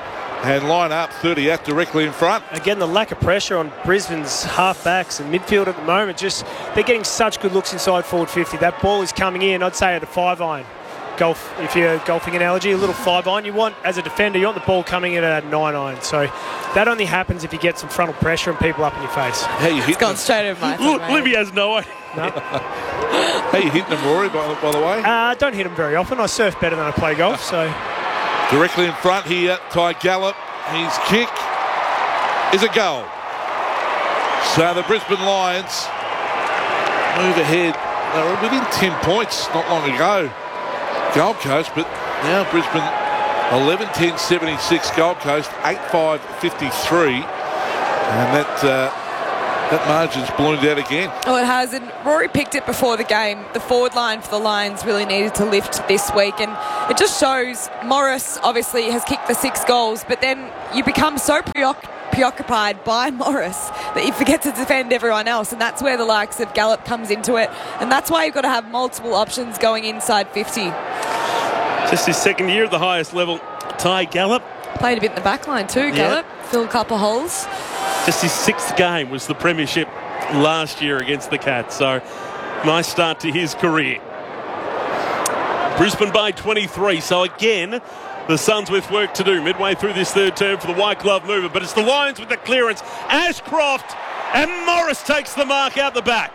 and line up thirty out directly in front. Again, the lack of pressure on Brisbane's half-backs and midfield at the moment, just they're getting such good looks inside forward fifty. That ball is coming in, I'd say, at a five-iron. Golf, if you're a golfing analogy, a little five-iron. You want, as a defender, you want the ball coming in at a nine-iron. So that only happens if you get some frontal pressure and people up in your face. How you hitting gone straight over my Look, Libby has no idea. No. How you hitting them, Rory, by, by the way? I uh, don't hit them very often. I surf better than I play golf, so... Directly in front here, Ty Gallup. His kick is a goal. So the Brisbane Lions move ahead. They were within ten points not long ago, Gold Coast, but now Brisbane eleven ten seventy-six, Gold Coast eight five fifty-three, and that uh, that margin's ballooned out again. Oh, it has, and Rory picked it before the game. The forward line for the Lions really needed to lift this week, and it just shows Morris obviously has kicked the six goals, but then you become so preoccupied preoccupied by Morris that you forget to defend everyone else, and that's where the likes of Gallup comes into it, and that's why you've got to have multiple options going inside fifty. Just his second year at the highest level, Ty Gallup. Played a bit in the back line too, Gallup. Yeah. Filled a couple of holes. Just his sixth game was the premiership last year against the Cats, so nice start to his career. Brisbane by twenty-three, so again the Suns with work to do midway through this third term for the white glove movement, but it's the Lions with the clearance. Ashcroft, and Morris takes the mark out the back.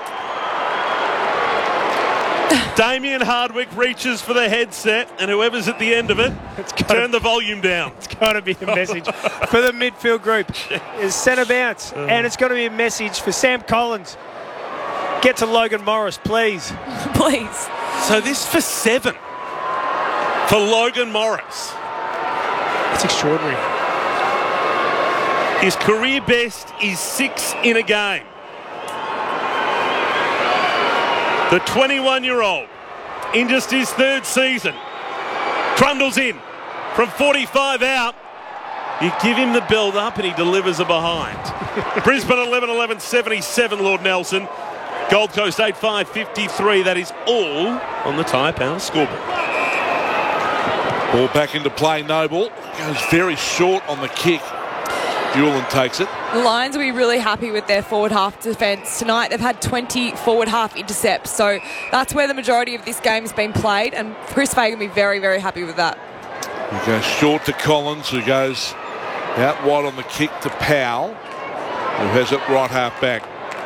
Damien Hardwick reaches for the headset, and whoever's at the end of it, it's turn the volume down. It's got to be a message for the midfield group. Is centre bounce, uh. and it's going to be a message for Sam Collins. Get to Logan Morris, please. Please. So this for seven for Logan Morris. It's extraordinary. His career best is six in a game. The twenty-one-year-old, in just his third season, trundles in from forty-five out. You give him the build-up and he delivers a behind. Brisbane eleven eleven seventy-seven, Lord Nelson. Gold Coast eight five fifty-three. That is all on the Tyre Power scoreboard. Ball back into play, Noble. Goes very short on the kick. Hewland takes it. The Lions will be really happy with their forward half defence tonight. They've had twenty forward half intercepts, so that's where the majority of this game's been played, and Chris Fagan will be very, very happy with that. He goes short to Collins, who goes out wide on the kick to Powell, who has it right half back.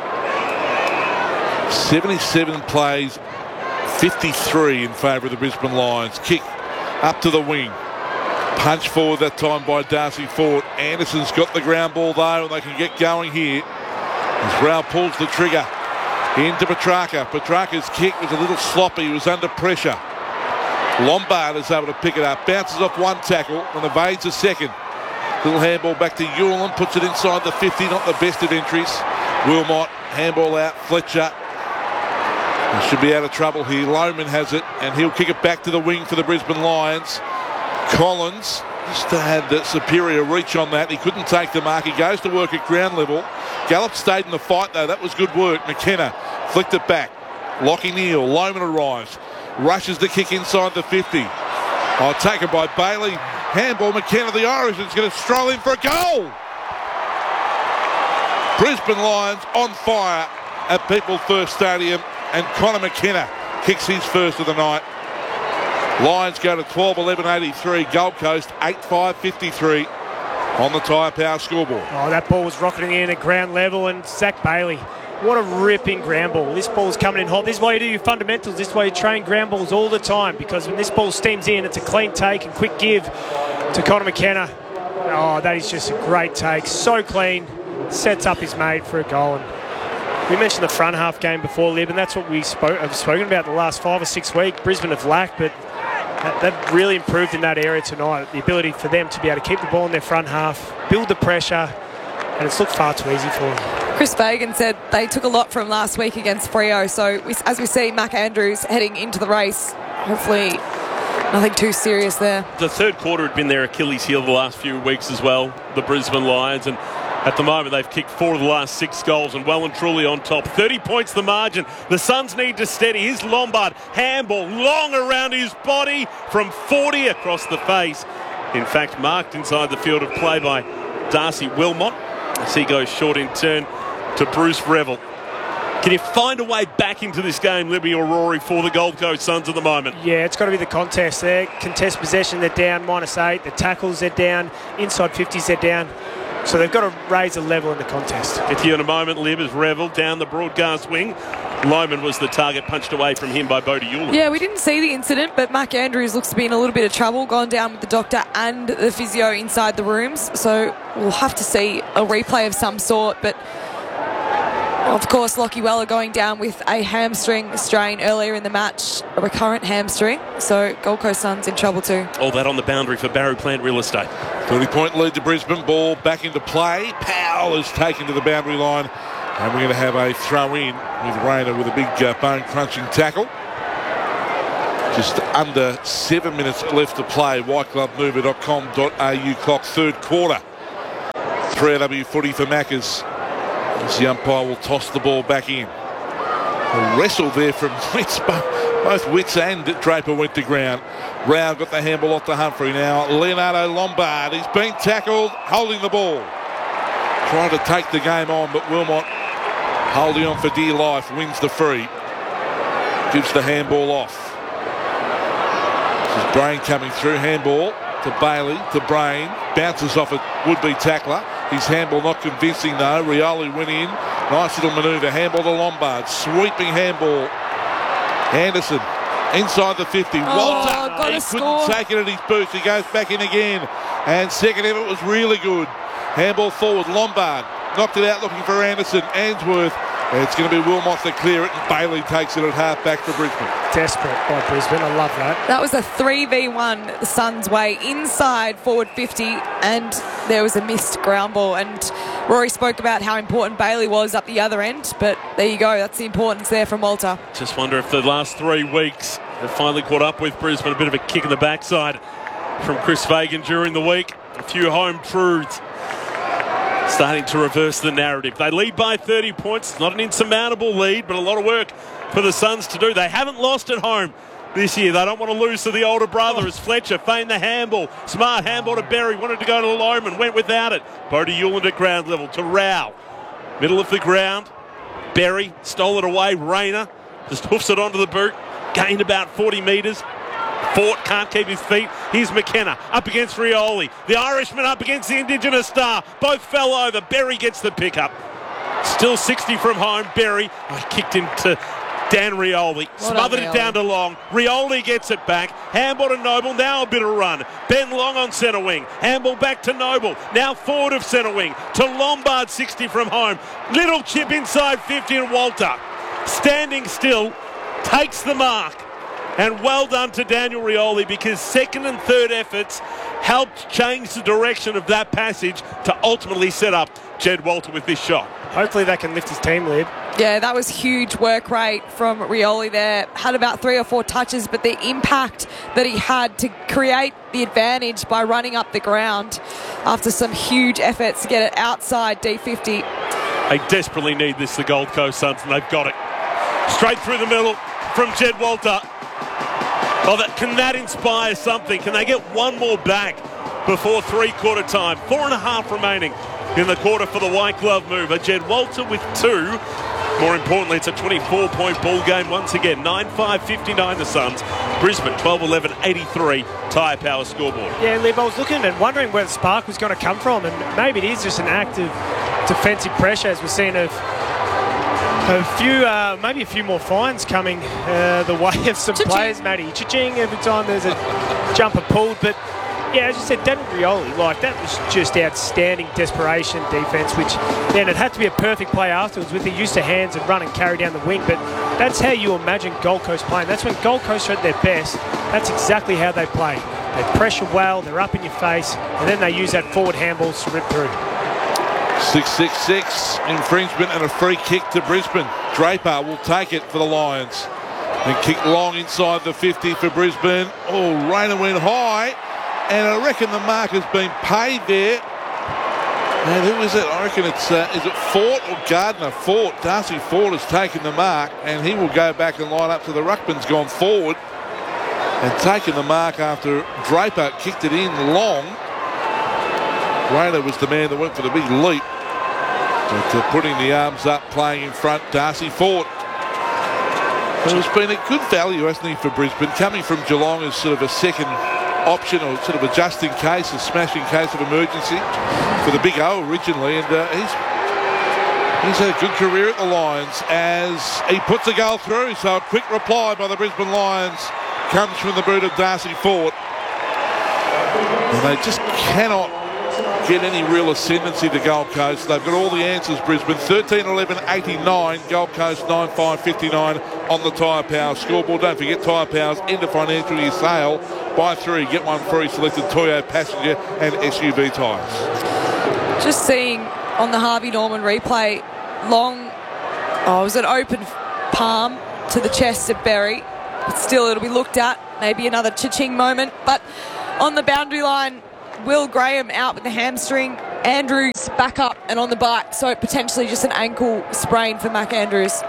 seventy-seven plays, fifty-three in favour of the Brisbane Lions. Kick up to the wing. Punch forward that time by Darcy Ford. Anderson's got the ground ball though, and they can get going here as Rao pulls the trigger into Petrarca. Petrarca's kick was a little sloppy. He was under pressure. Lombard is able to pick it up. Bounces off one tackle and evades a second. Little handball back to Hewland. Puts it inside the fifty. Not the best of entries. Wilmot, handball out. Fletcher. He should be out of trouble here. Lohman has it, and he'll kick it back to the wing for the Brisbane Lions. Collins just had the superior reach on that. He couldn't take the mark. He goes to work at ground level. Gallup stayed in the fight though. That was good work. McKenna flicked it back. Lockie Neal. Lohman arrives. Rushes the kick inside the fifty. Oh, taken by Bailey. Handball. McKenna, the Irish, is going to stroll in for a goal. Brisbane Lions on fire at People First Stadium, and Connor McKenna kicks his first of the night. Lions go to twelve eleven eighty-three. Gold Coast eight five fifty-three on the Tyre Power scoreboard. Oh, that ball was rocketing in at ground level, and Zach Bailey, what a ripping ground ball. This ball's coming in hot. This is why you do your fundamentals. This is why you train ground balls all the time, because when this ball steams in, it's a clean take and quick give to Connor McKenna. Oh, that is just a great take. So clean. Sets up his mate for a goal. And we mentioned the front half game before, Lib, and that's what we spoke, have spoken about the last five or six weeks. Brisbane have lacked, but they've really improved in that area tonight. The ability for them to be able to keep the ball in their front half, build the pressure, and it's looked far too easy for them. Chris Fagan said they took a lot from last week against Freo, so we, as we see Mac Andrews heading into the race, hopefully nothing too serious there. The third quarter had been their Achilles heel the last few weeks as well, the Brisbane Lions, and at the moment they've kicked four of the last six goals and well and truly on top. thirty points the margin. The Suns need to steady. Here's Lombard. Handball long around his body from forty across the face. In fact, marked inside the field of play by Darcy Wilmot as he goes short in turn to Bruce Revel. Can you find a way back into this game, Libby or Rory, for the Gold Coast Suns at the moment? Yeah, it's got to be the contest there. Contest possession, they're down minus eight. The tackles, they're down. Inside fifties, they're down. So they've got to raise the level in the contest. Get to you in a moment, Lib, as Revel down the broadcast wing. Loman was the target, punched away from him by Bodie Hewlett. Yeah, we didn't see the incident, but Mac Andrews looks to be in a little bit of trouble, gone down with the doctor and the physio inside the rooms. So we'll have to see a replay of some sort, but of course, Lockie Weller going down with a hamstring strain earlier in the match, a recurrent hamstring. So Gold Coast Suns in trouble too. All that on the boundary for Barrow Plant Real Estate. thirty-point lead to Brisbane. Ball back into play. Powell is taken to the boundary line. And we're going to have a throw-in with Rayner with a big uh, bone-crunching tackle. Just under seven minutes left to play. white glove mover dot com dot a u clock, third quarter. three A W footy for Maccas. As the umpire will toss the ball back in. A wrestle there from Witts. Both Witts and Draper went to ground. Rao got the handball off to Humphrey. Now Leonardo Lombard. He's been tackled, holding the ball. Trying to take the game on, but Wilmot, holding on for dear life, wins the free. Gives the handball off. This is Brain coming through. Handball to Bailey, to Brain. Bounces off a would-be tackler. His handball not convincing though. Rioli went in. Nice little manoeuvre. Handball to Lombard. Sweeping handball. Anderson inside the fifty. Oh, Walter. He couldn't score. take it at his boots. He goes back in again. And second effort was really good. Handball forward. Lombard knocked it out looking for Anderson. Ainsworth. It's going to be Wilmot to clear it. And Bailey takes it at half back for Brisbane. Desperate by Brisbane. I love that. That was a three v one the Suns way inside forward fifty, and there was a missed ground ball. And Rory spoke about how important Bailey was up the other end, but there you go. That's the importance there from Walter. Just wonder if the last three weeks have finally caught up with Brisbane. A bit of a kick in the backside from Chris Fagan during the week. A few home truths starting to reverse the narrative. They lead by thirty points. It's not an insurmountable lead, but a lot of work for the Suns to do. They haven't lost at home this year. They don't want to lose to the older brother as Fletcher feigned the handball. Smart handball to Berry. Wanted to go to Loman. Went without it. Bodie Hewlett at ground level to Rao. Middle of the ground. Berry stole it away. Rayner just hoofs it onto the boot. Gained about forty metres. Fort can't keep his feet. Here's McKenna up against Rioli. The Irishman up against the Indigenous star. Both fell over. Berry gets the pick-up. Still sixty from home. Berry oh, kicked into Dan Rioli. Smothered it down to Long. Rioli gets it back. Handball to Noble. Now a bit of run. Ben Long on centre wing. Handball back to Noble. Now forward of centre wing. To Lombard, sixty from home. Little chip inside fifty, and Walter standing still takes the mark. And well done to Daniel Rioli, because second and third efforts helped change the direction of that passage to ultimately set up Jed Walter with this shot. Hopefully that can lift his team lead. Yeah, that was huge work rate from Rioli there. Had about three or four touches, but the impact that he had to create the advantage by running up the ground after some huge efforts to get it outside D fifty. They desperately need this, the Gold Coast Suns, and they've got it. Straight through the middle from Jed Walter. Oh, that, can that inspire something? Can they get one more back before three-quarter time? Four and a half remaining in the quarter for the white glove mover. Jed Walter with two. More importantly, it's a twenty-four point ball game once again. nine five fifty-nine the Suns. Brisbane twelve eleven eighty-three. Tyre Power scoreboard. Yeah, Liv, I was looking and wondering where the spark was going to come from, and maybe it is just an act of defensive pressure, as we're seeing of a few, uh, maybe a few more fines coming uh, the way of some Cha-ching. players, Matty. Cha-ching every time there's a jumper pulled. But yeah, as you said, Daniel Rioli, like, that was just outstanding desperation defence, which then it had to be a perfect play afterwards with the use of hands and run and carry down the wing. But that's how you imagine Gold Coast playing. That's when Gold Coast are at their best. That's exactly how they play. They pressure well, they're up in your face, and then they use that forward handballs to rip through. six six six infringement and a free kick to Brisbane. Draper will take it for the Lions. And kick long inside the fifty for Brisbane. Oh, Rayner went high. And I reckon the mark has been paid there. And who is it? I reckon it's, uh, is it Fort or Gardner? Fort. Darcy Fort has taken the mark, and he will go back and line up to the ruckman's gone forward. and taken the mark after Draper kicked it in long. Rayner was the man that went for the big leap. But uh, putting the arms up, playing in front, Darcy Fort. Who's been a good value, hasn't he, for Brisbane, coming from Geelong as sort of a second option or sort of a just in case, a smash in case of emergency for the Big O originally, and uh, he's he's had a good career at the Lions as he puts a goal through. So a quick reply by the Brisbane Lions comes from the boot of Darcy Fort, and they just cannot get any real ascendancy to Gold Coast. They've got all the answers, Brisbane. thirteen eleven eighty-nine, Gold Coast nine five fifty-nine on the Tyre Power scoreboard. Don't forget Tyre Power's end of financial year sale. Buy three, get one free selected Toyo passenger and S U V tyres. Just seeing on the Harvey Norman replay, long, oh, it was an open palm to the chest of Berry. But still, it'll be looked at. Maybe another cha-ching moment. But on the boundary line, Will Graham out with the hamstring. Andrews back up and on the bike, so potentially just an ankle sprain for Mac Andrews.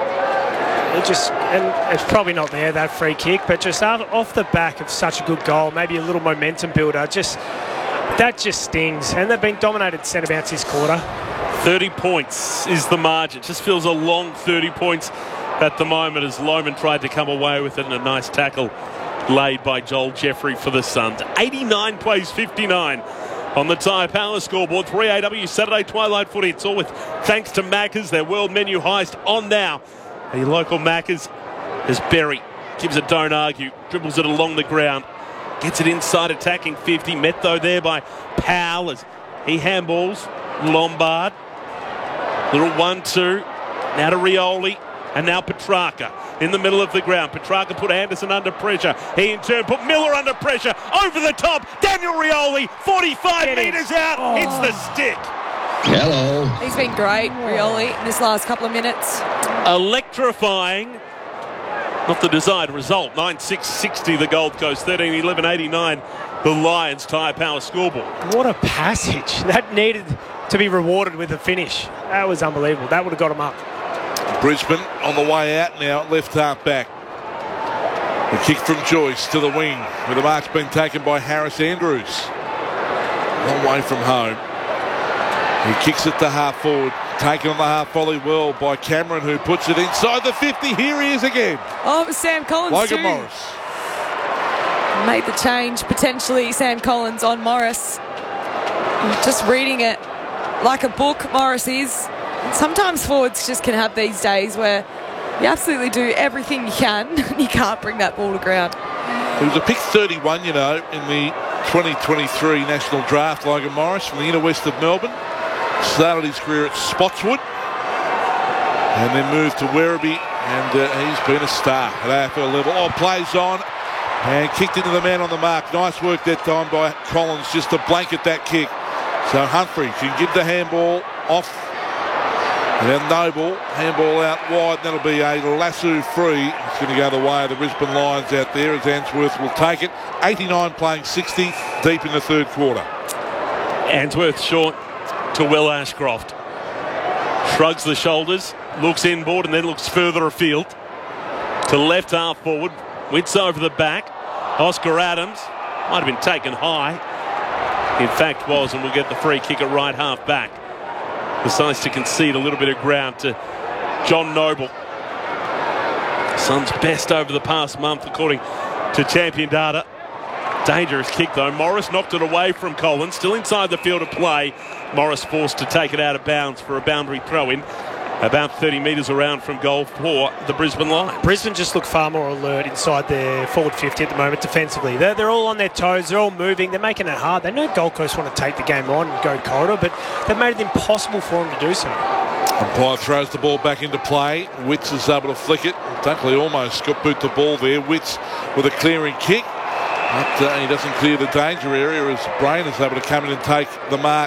It just, and it's probably not there, that free kick, but just out, off the back of such a good goal, maybe a little momentum builder, just that just stings. And they've been dominated centre bounce this quarter. thirty points is the margin. Just feels a long thirty points at the moment as Lohman tried to come away with it, and a nice tackle laid by Joel Jeffrey for the Suns. eighty-nine plays fifty-nine on the Tyre Power scoreboard. three A W Saturday Twilight Footy. It's all with thanks to Macca's, their world menu heist on now. The local Macca's as Berry gives it don't argue, dribbles it along the ground, gets it inside attacking fifty. Met though there by Powell as he handballs Lombard. Little one two. Now to Rioli. And now Petrarca in the middle of the ground. Petrarca put Anderson under pressure. He in turn put Miller under pressure. Over the top. Daniel Rioli, forty-five metres out. Oh. It's the stick. Hello. He's been great, Rioli, in this last couple of minutes. Electrifying. Not the desired result. nine six sixty the Gold Coast. thirteen eleven eighty-nine the Lions Tyre Power scoreboard. What a passage. That needed to be rewarded with a finish. That was unbelievable. That would have got him up. Brisbane on the way out now, left half back. The kick from Joyce to the wing, with the mark's been taken by Harris Andrews. Long way from home. He kicks it to half forward, taken on the half volley well by Cameron, who puts it inside the fifty. Here he is again. Oh, it was Sam Collins Logan too. Morris. Made the change, potentially Sam Collins on Morris. Just reading it like a book, Morris is. Sometimes forwards just can have these days where you absolutely do everything you can and you can't bring that ball to ground. He was a pick thirty-one, you know, in the twenty twenty-three National Draft, Logan Morris, from the inner west of Melbourne. Started his career at Spotswood and then moved to Werribee, and uh, he's been a star at A F L level. Oh, plays on and kicked into the man on the mark. Nice work that time by Collins just to blanket that kick. So Humphrey can give the handball off. And then Noble, handball out wide, and that'll be a lasso free. It's going to go the way of the Brisbane Lions out there as Answorth will take it. eighty-nine playing sixty, deep in the third quarter. Answorth short to Will Ashcroft. Shrugs the shoulders, looks inboard and then looks further afield. To left half forward, Wits over the back. Oscar Adams might have been taken high. In fact was, and we'll get the free kick at right half back. Decides to concede a little bit of ground to John Noble. Suns best over the past month according to champion data. Dangerous kick though. Morris knocked it away from Collins. Still inside the field of play. Morris forced to take it out of bounds for a boundary throw-in. About thirty metres around from goal for the Brisbane Lions. Brisbane just look far more alert inside their forward fifty at the moment defensively. They're, they're all on their toes. They're all moving. They're making it hard. They know Gold Coast want to take the game on and go corridor, but they've made it impossible for them to do so. Umpire throws the ball back into play. Witts is able to flick it. Dunkley almost got boot the ball there. Witts with a clearing kick. But uh, he doesn't clear the danger area as Brain is able to come in and take the mark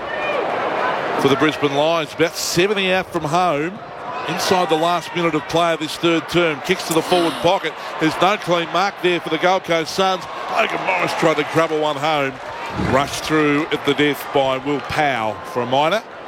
for the Brisbane Lions. About seventy out from home. Inside the last minute of play of this third term. Kicks to the forward pocket. There's no clean mark there for the Gold Coast Suns. Logan Morris tried to grubble one home. Rushed through at the death by Will Powell for a minor.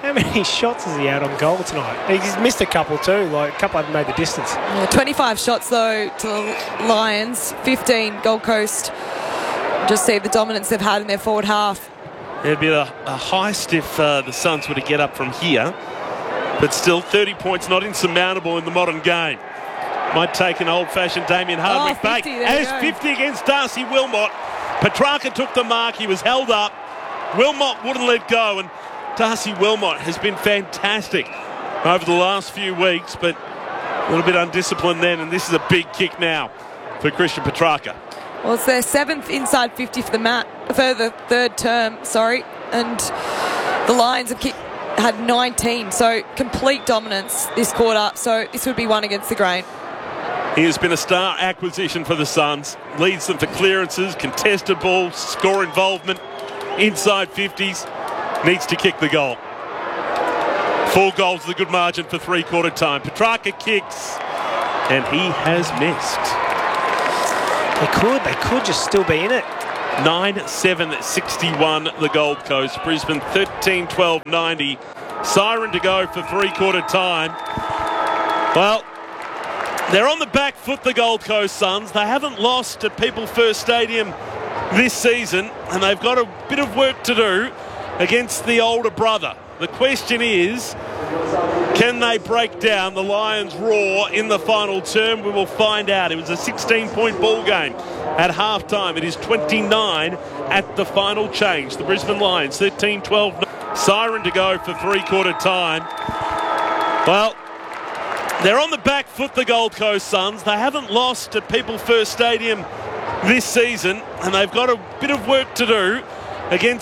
How many shots has he had on goal tonight? He's missed a couple too. Like a couple haven't made the distance. Yeah, twenty-five shots though to the Lions, fifteen Gold Coast. Just see the dominance they've had in their forward half. It'd be a, a heist if uh, the Suns were to get up from here. But still, thirty points not insurmountable in the modern game. Might take an old-fashioned Damien Hardwick oh, bait. fifty, As fifty against Darcy Wilmot. Petrarca took the mark. He was held up. Wilmot wouldn't let go. And Darcy Wilmot has been fantastic over the last few weeks, but a little bit undisciplined then. And this is a big kick now for Christian Petrarca. Well, it's their seventh inside fifty for the mat for the third term. Sorry, and the Lions have kicked, had nineteen, so complete dominance this quarter. So this would be one against the grain. He has been a star acquisition for the Suns. Leads them for clearances, contested balls, score involvement, inside fifties. Needs to kick the goal. Four goals is a good margin for three-quarter time. Petrarca kicks, and he has missed. They could. They could just still be in it. nine seven sixty-one the Gold Coast. Brisbane thirteen twelve ninety. Siren to go for three-quarter time. Well, they're on the back foot, the Gold Coast Suns. They haven't lost at People First Stadium this season, and they've got a bit of work to do against the older brother. The question is, can they break down the Lions' roar in the final term? We will find out. It was a sixteen-point ball game at halftime. It is twenty-nine at the final change. The Brisbane Lions thirteen twelve. Siren to go for three-quarter time. Well, they're on the back foot, the Gold Coast Suns. They haven't lost at People First Stadium this season, and they've got a bit of work to do against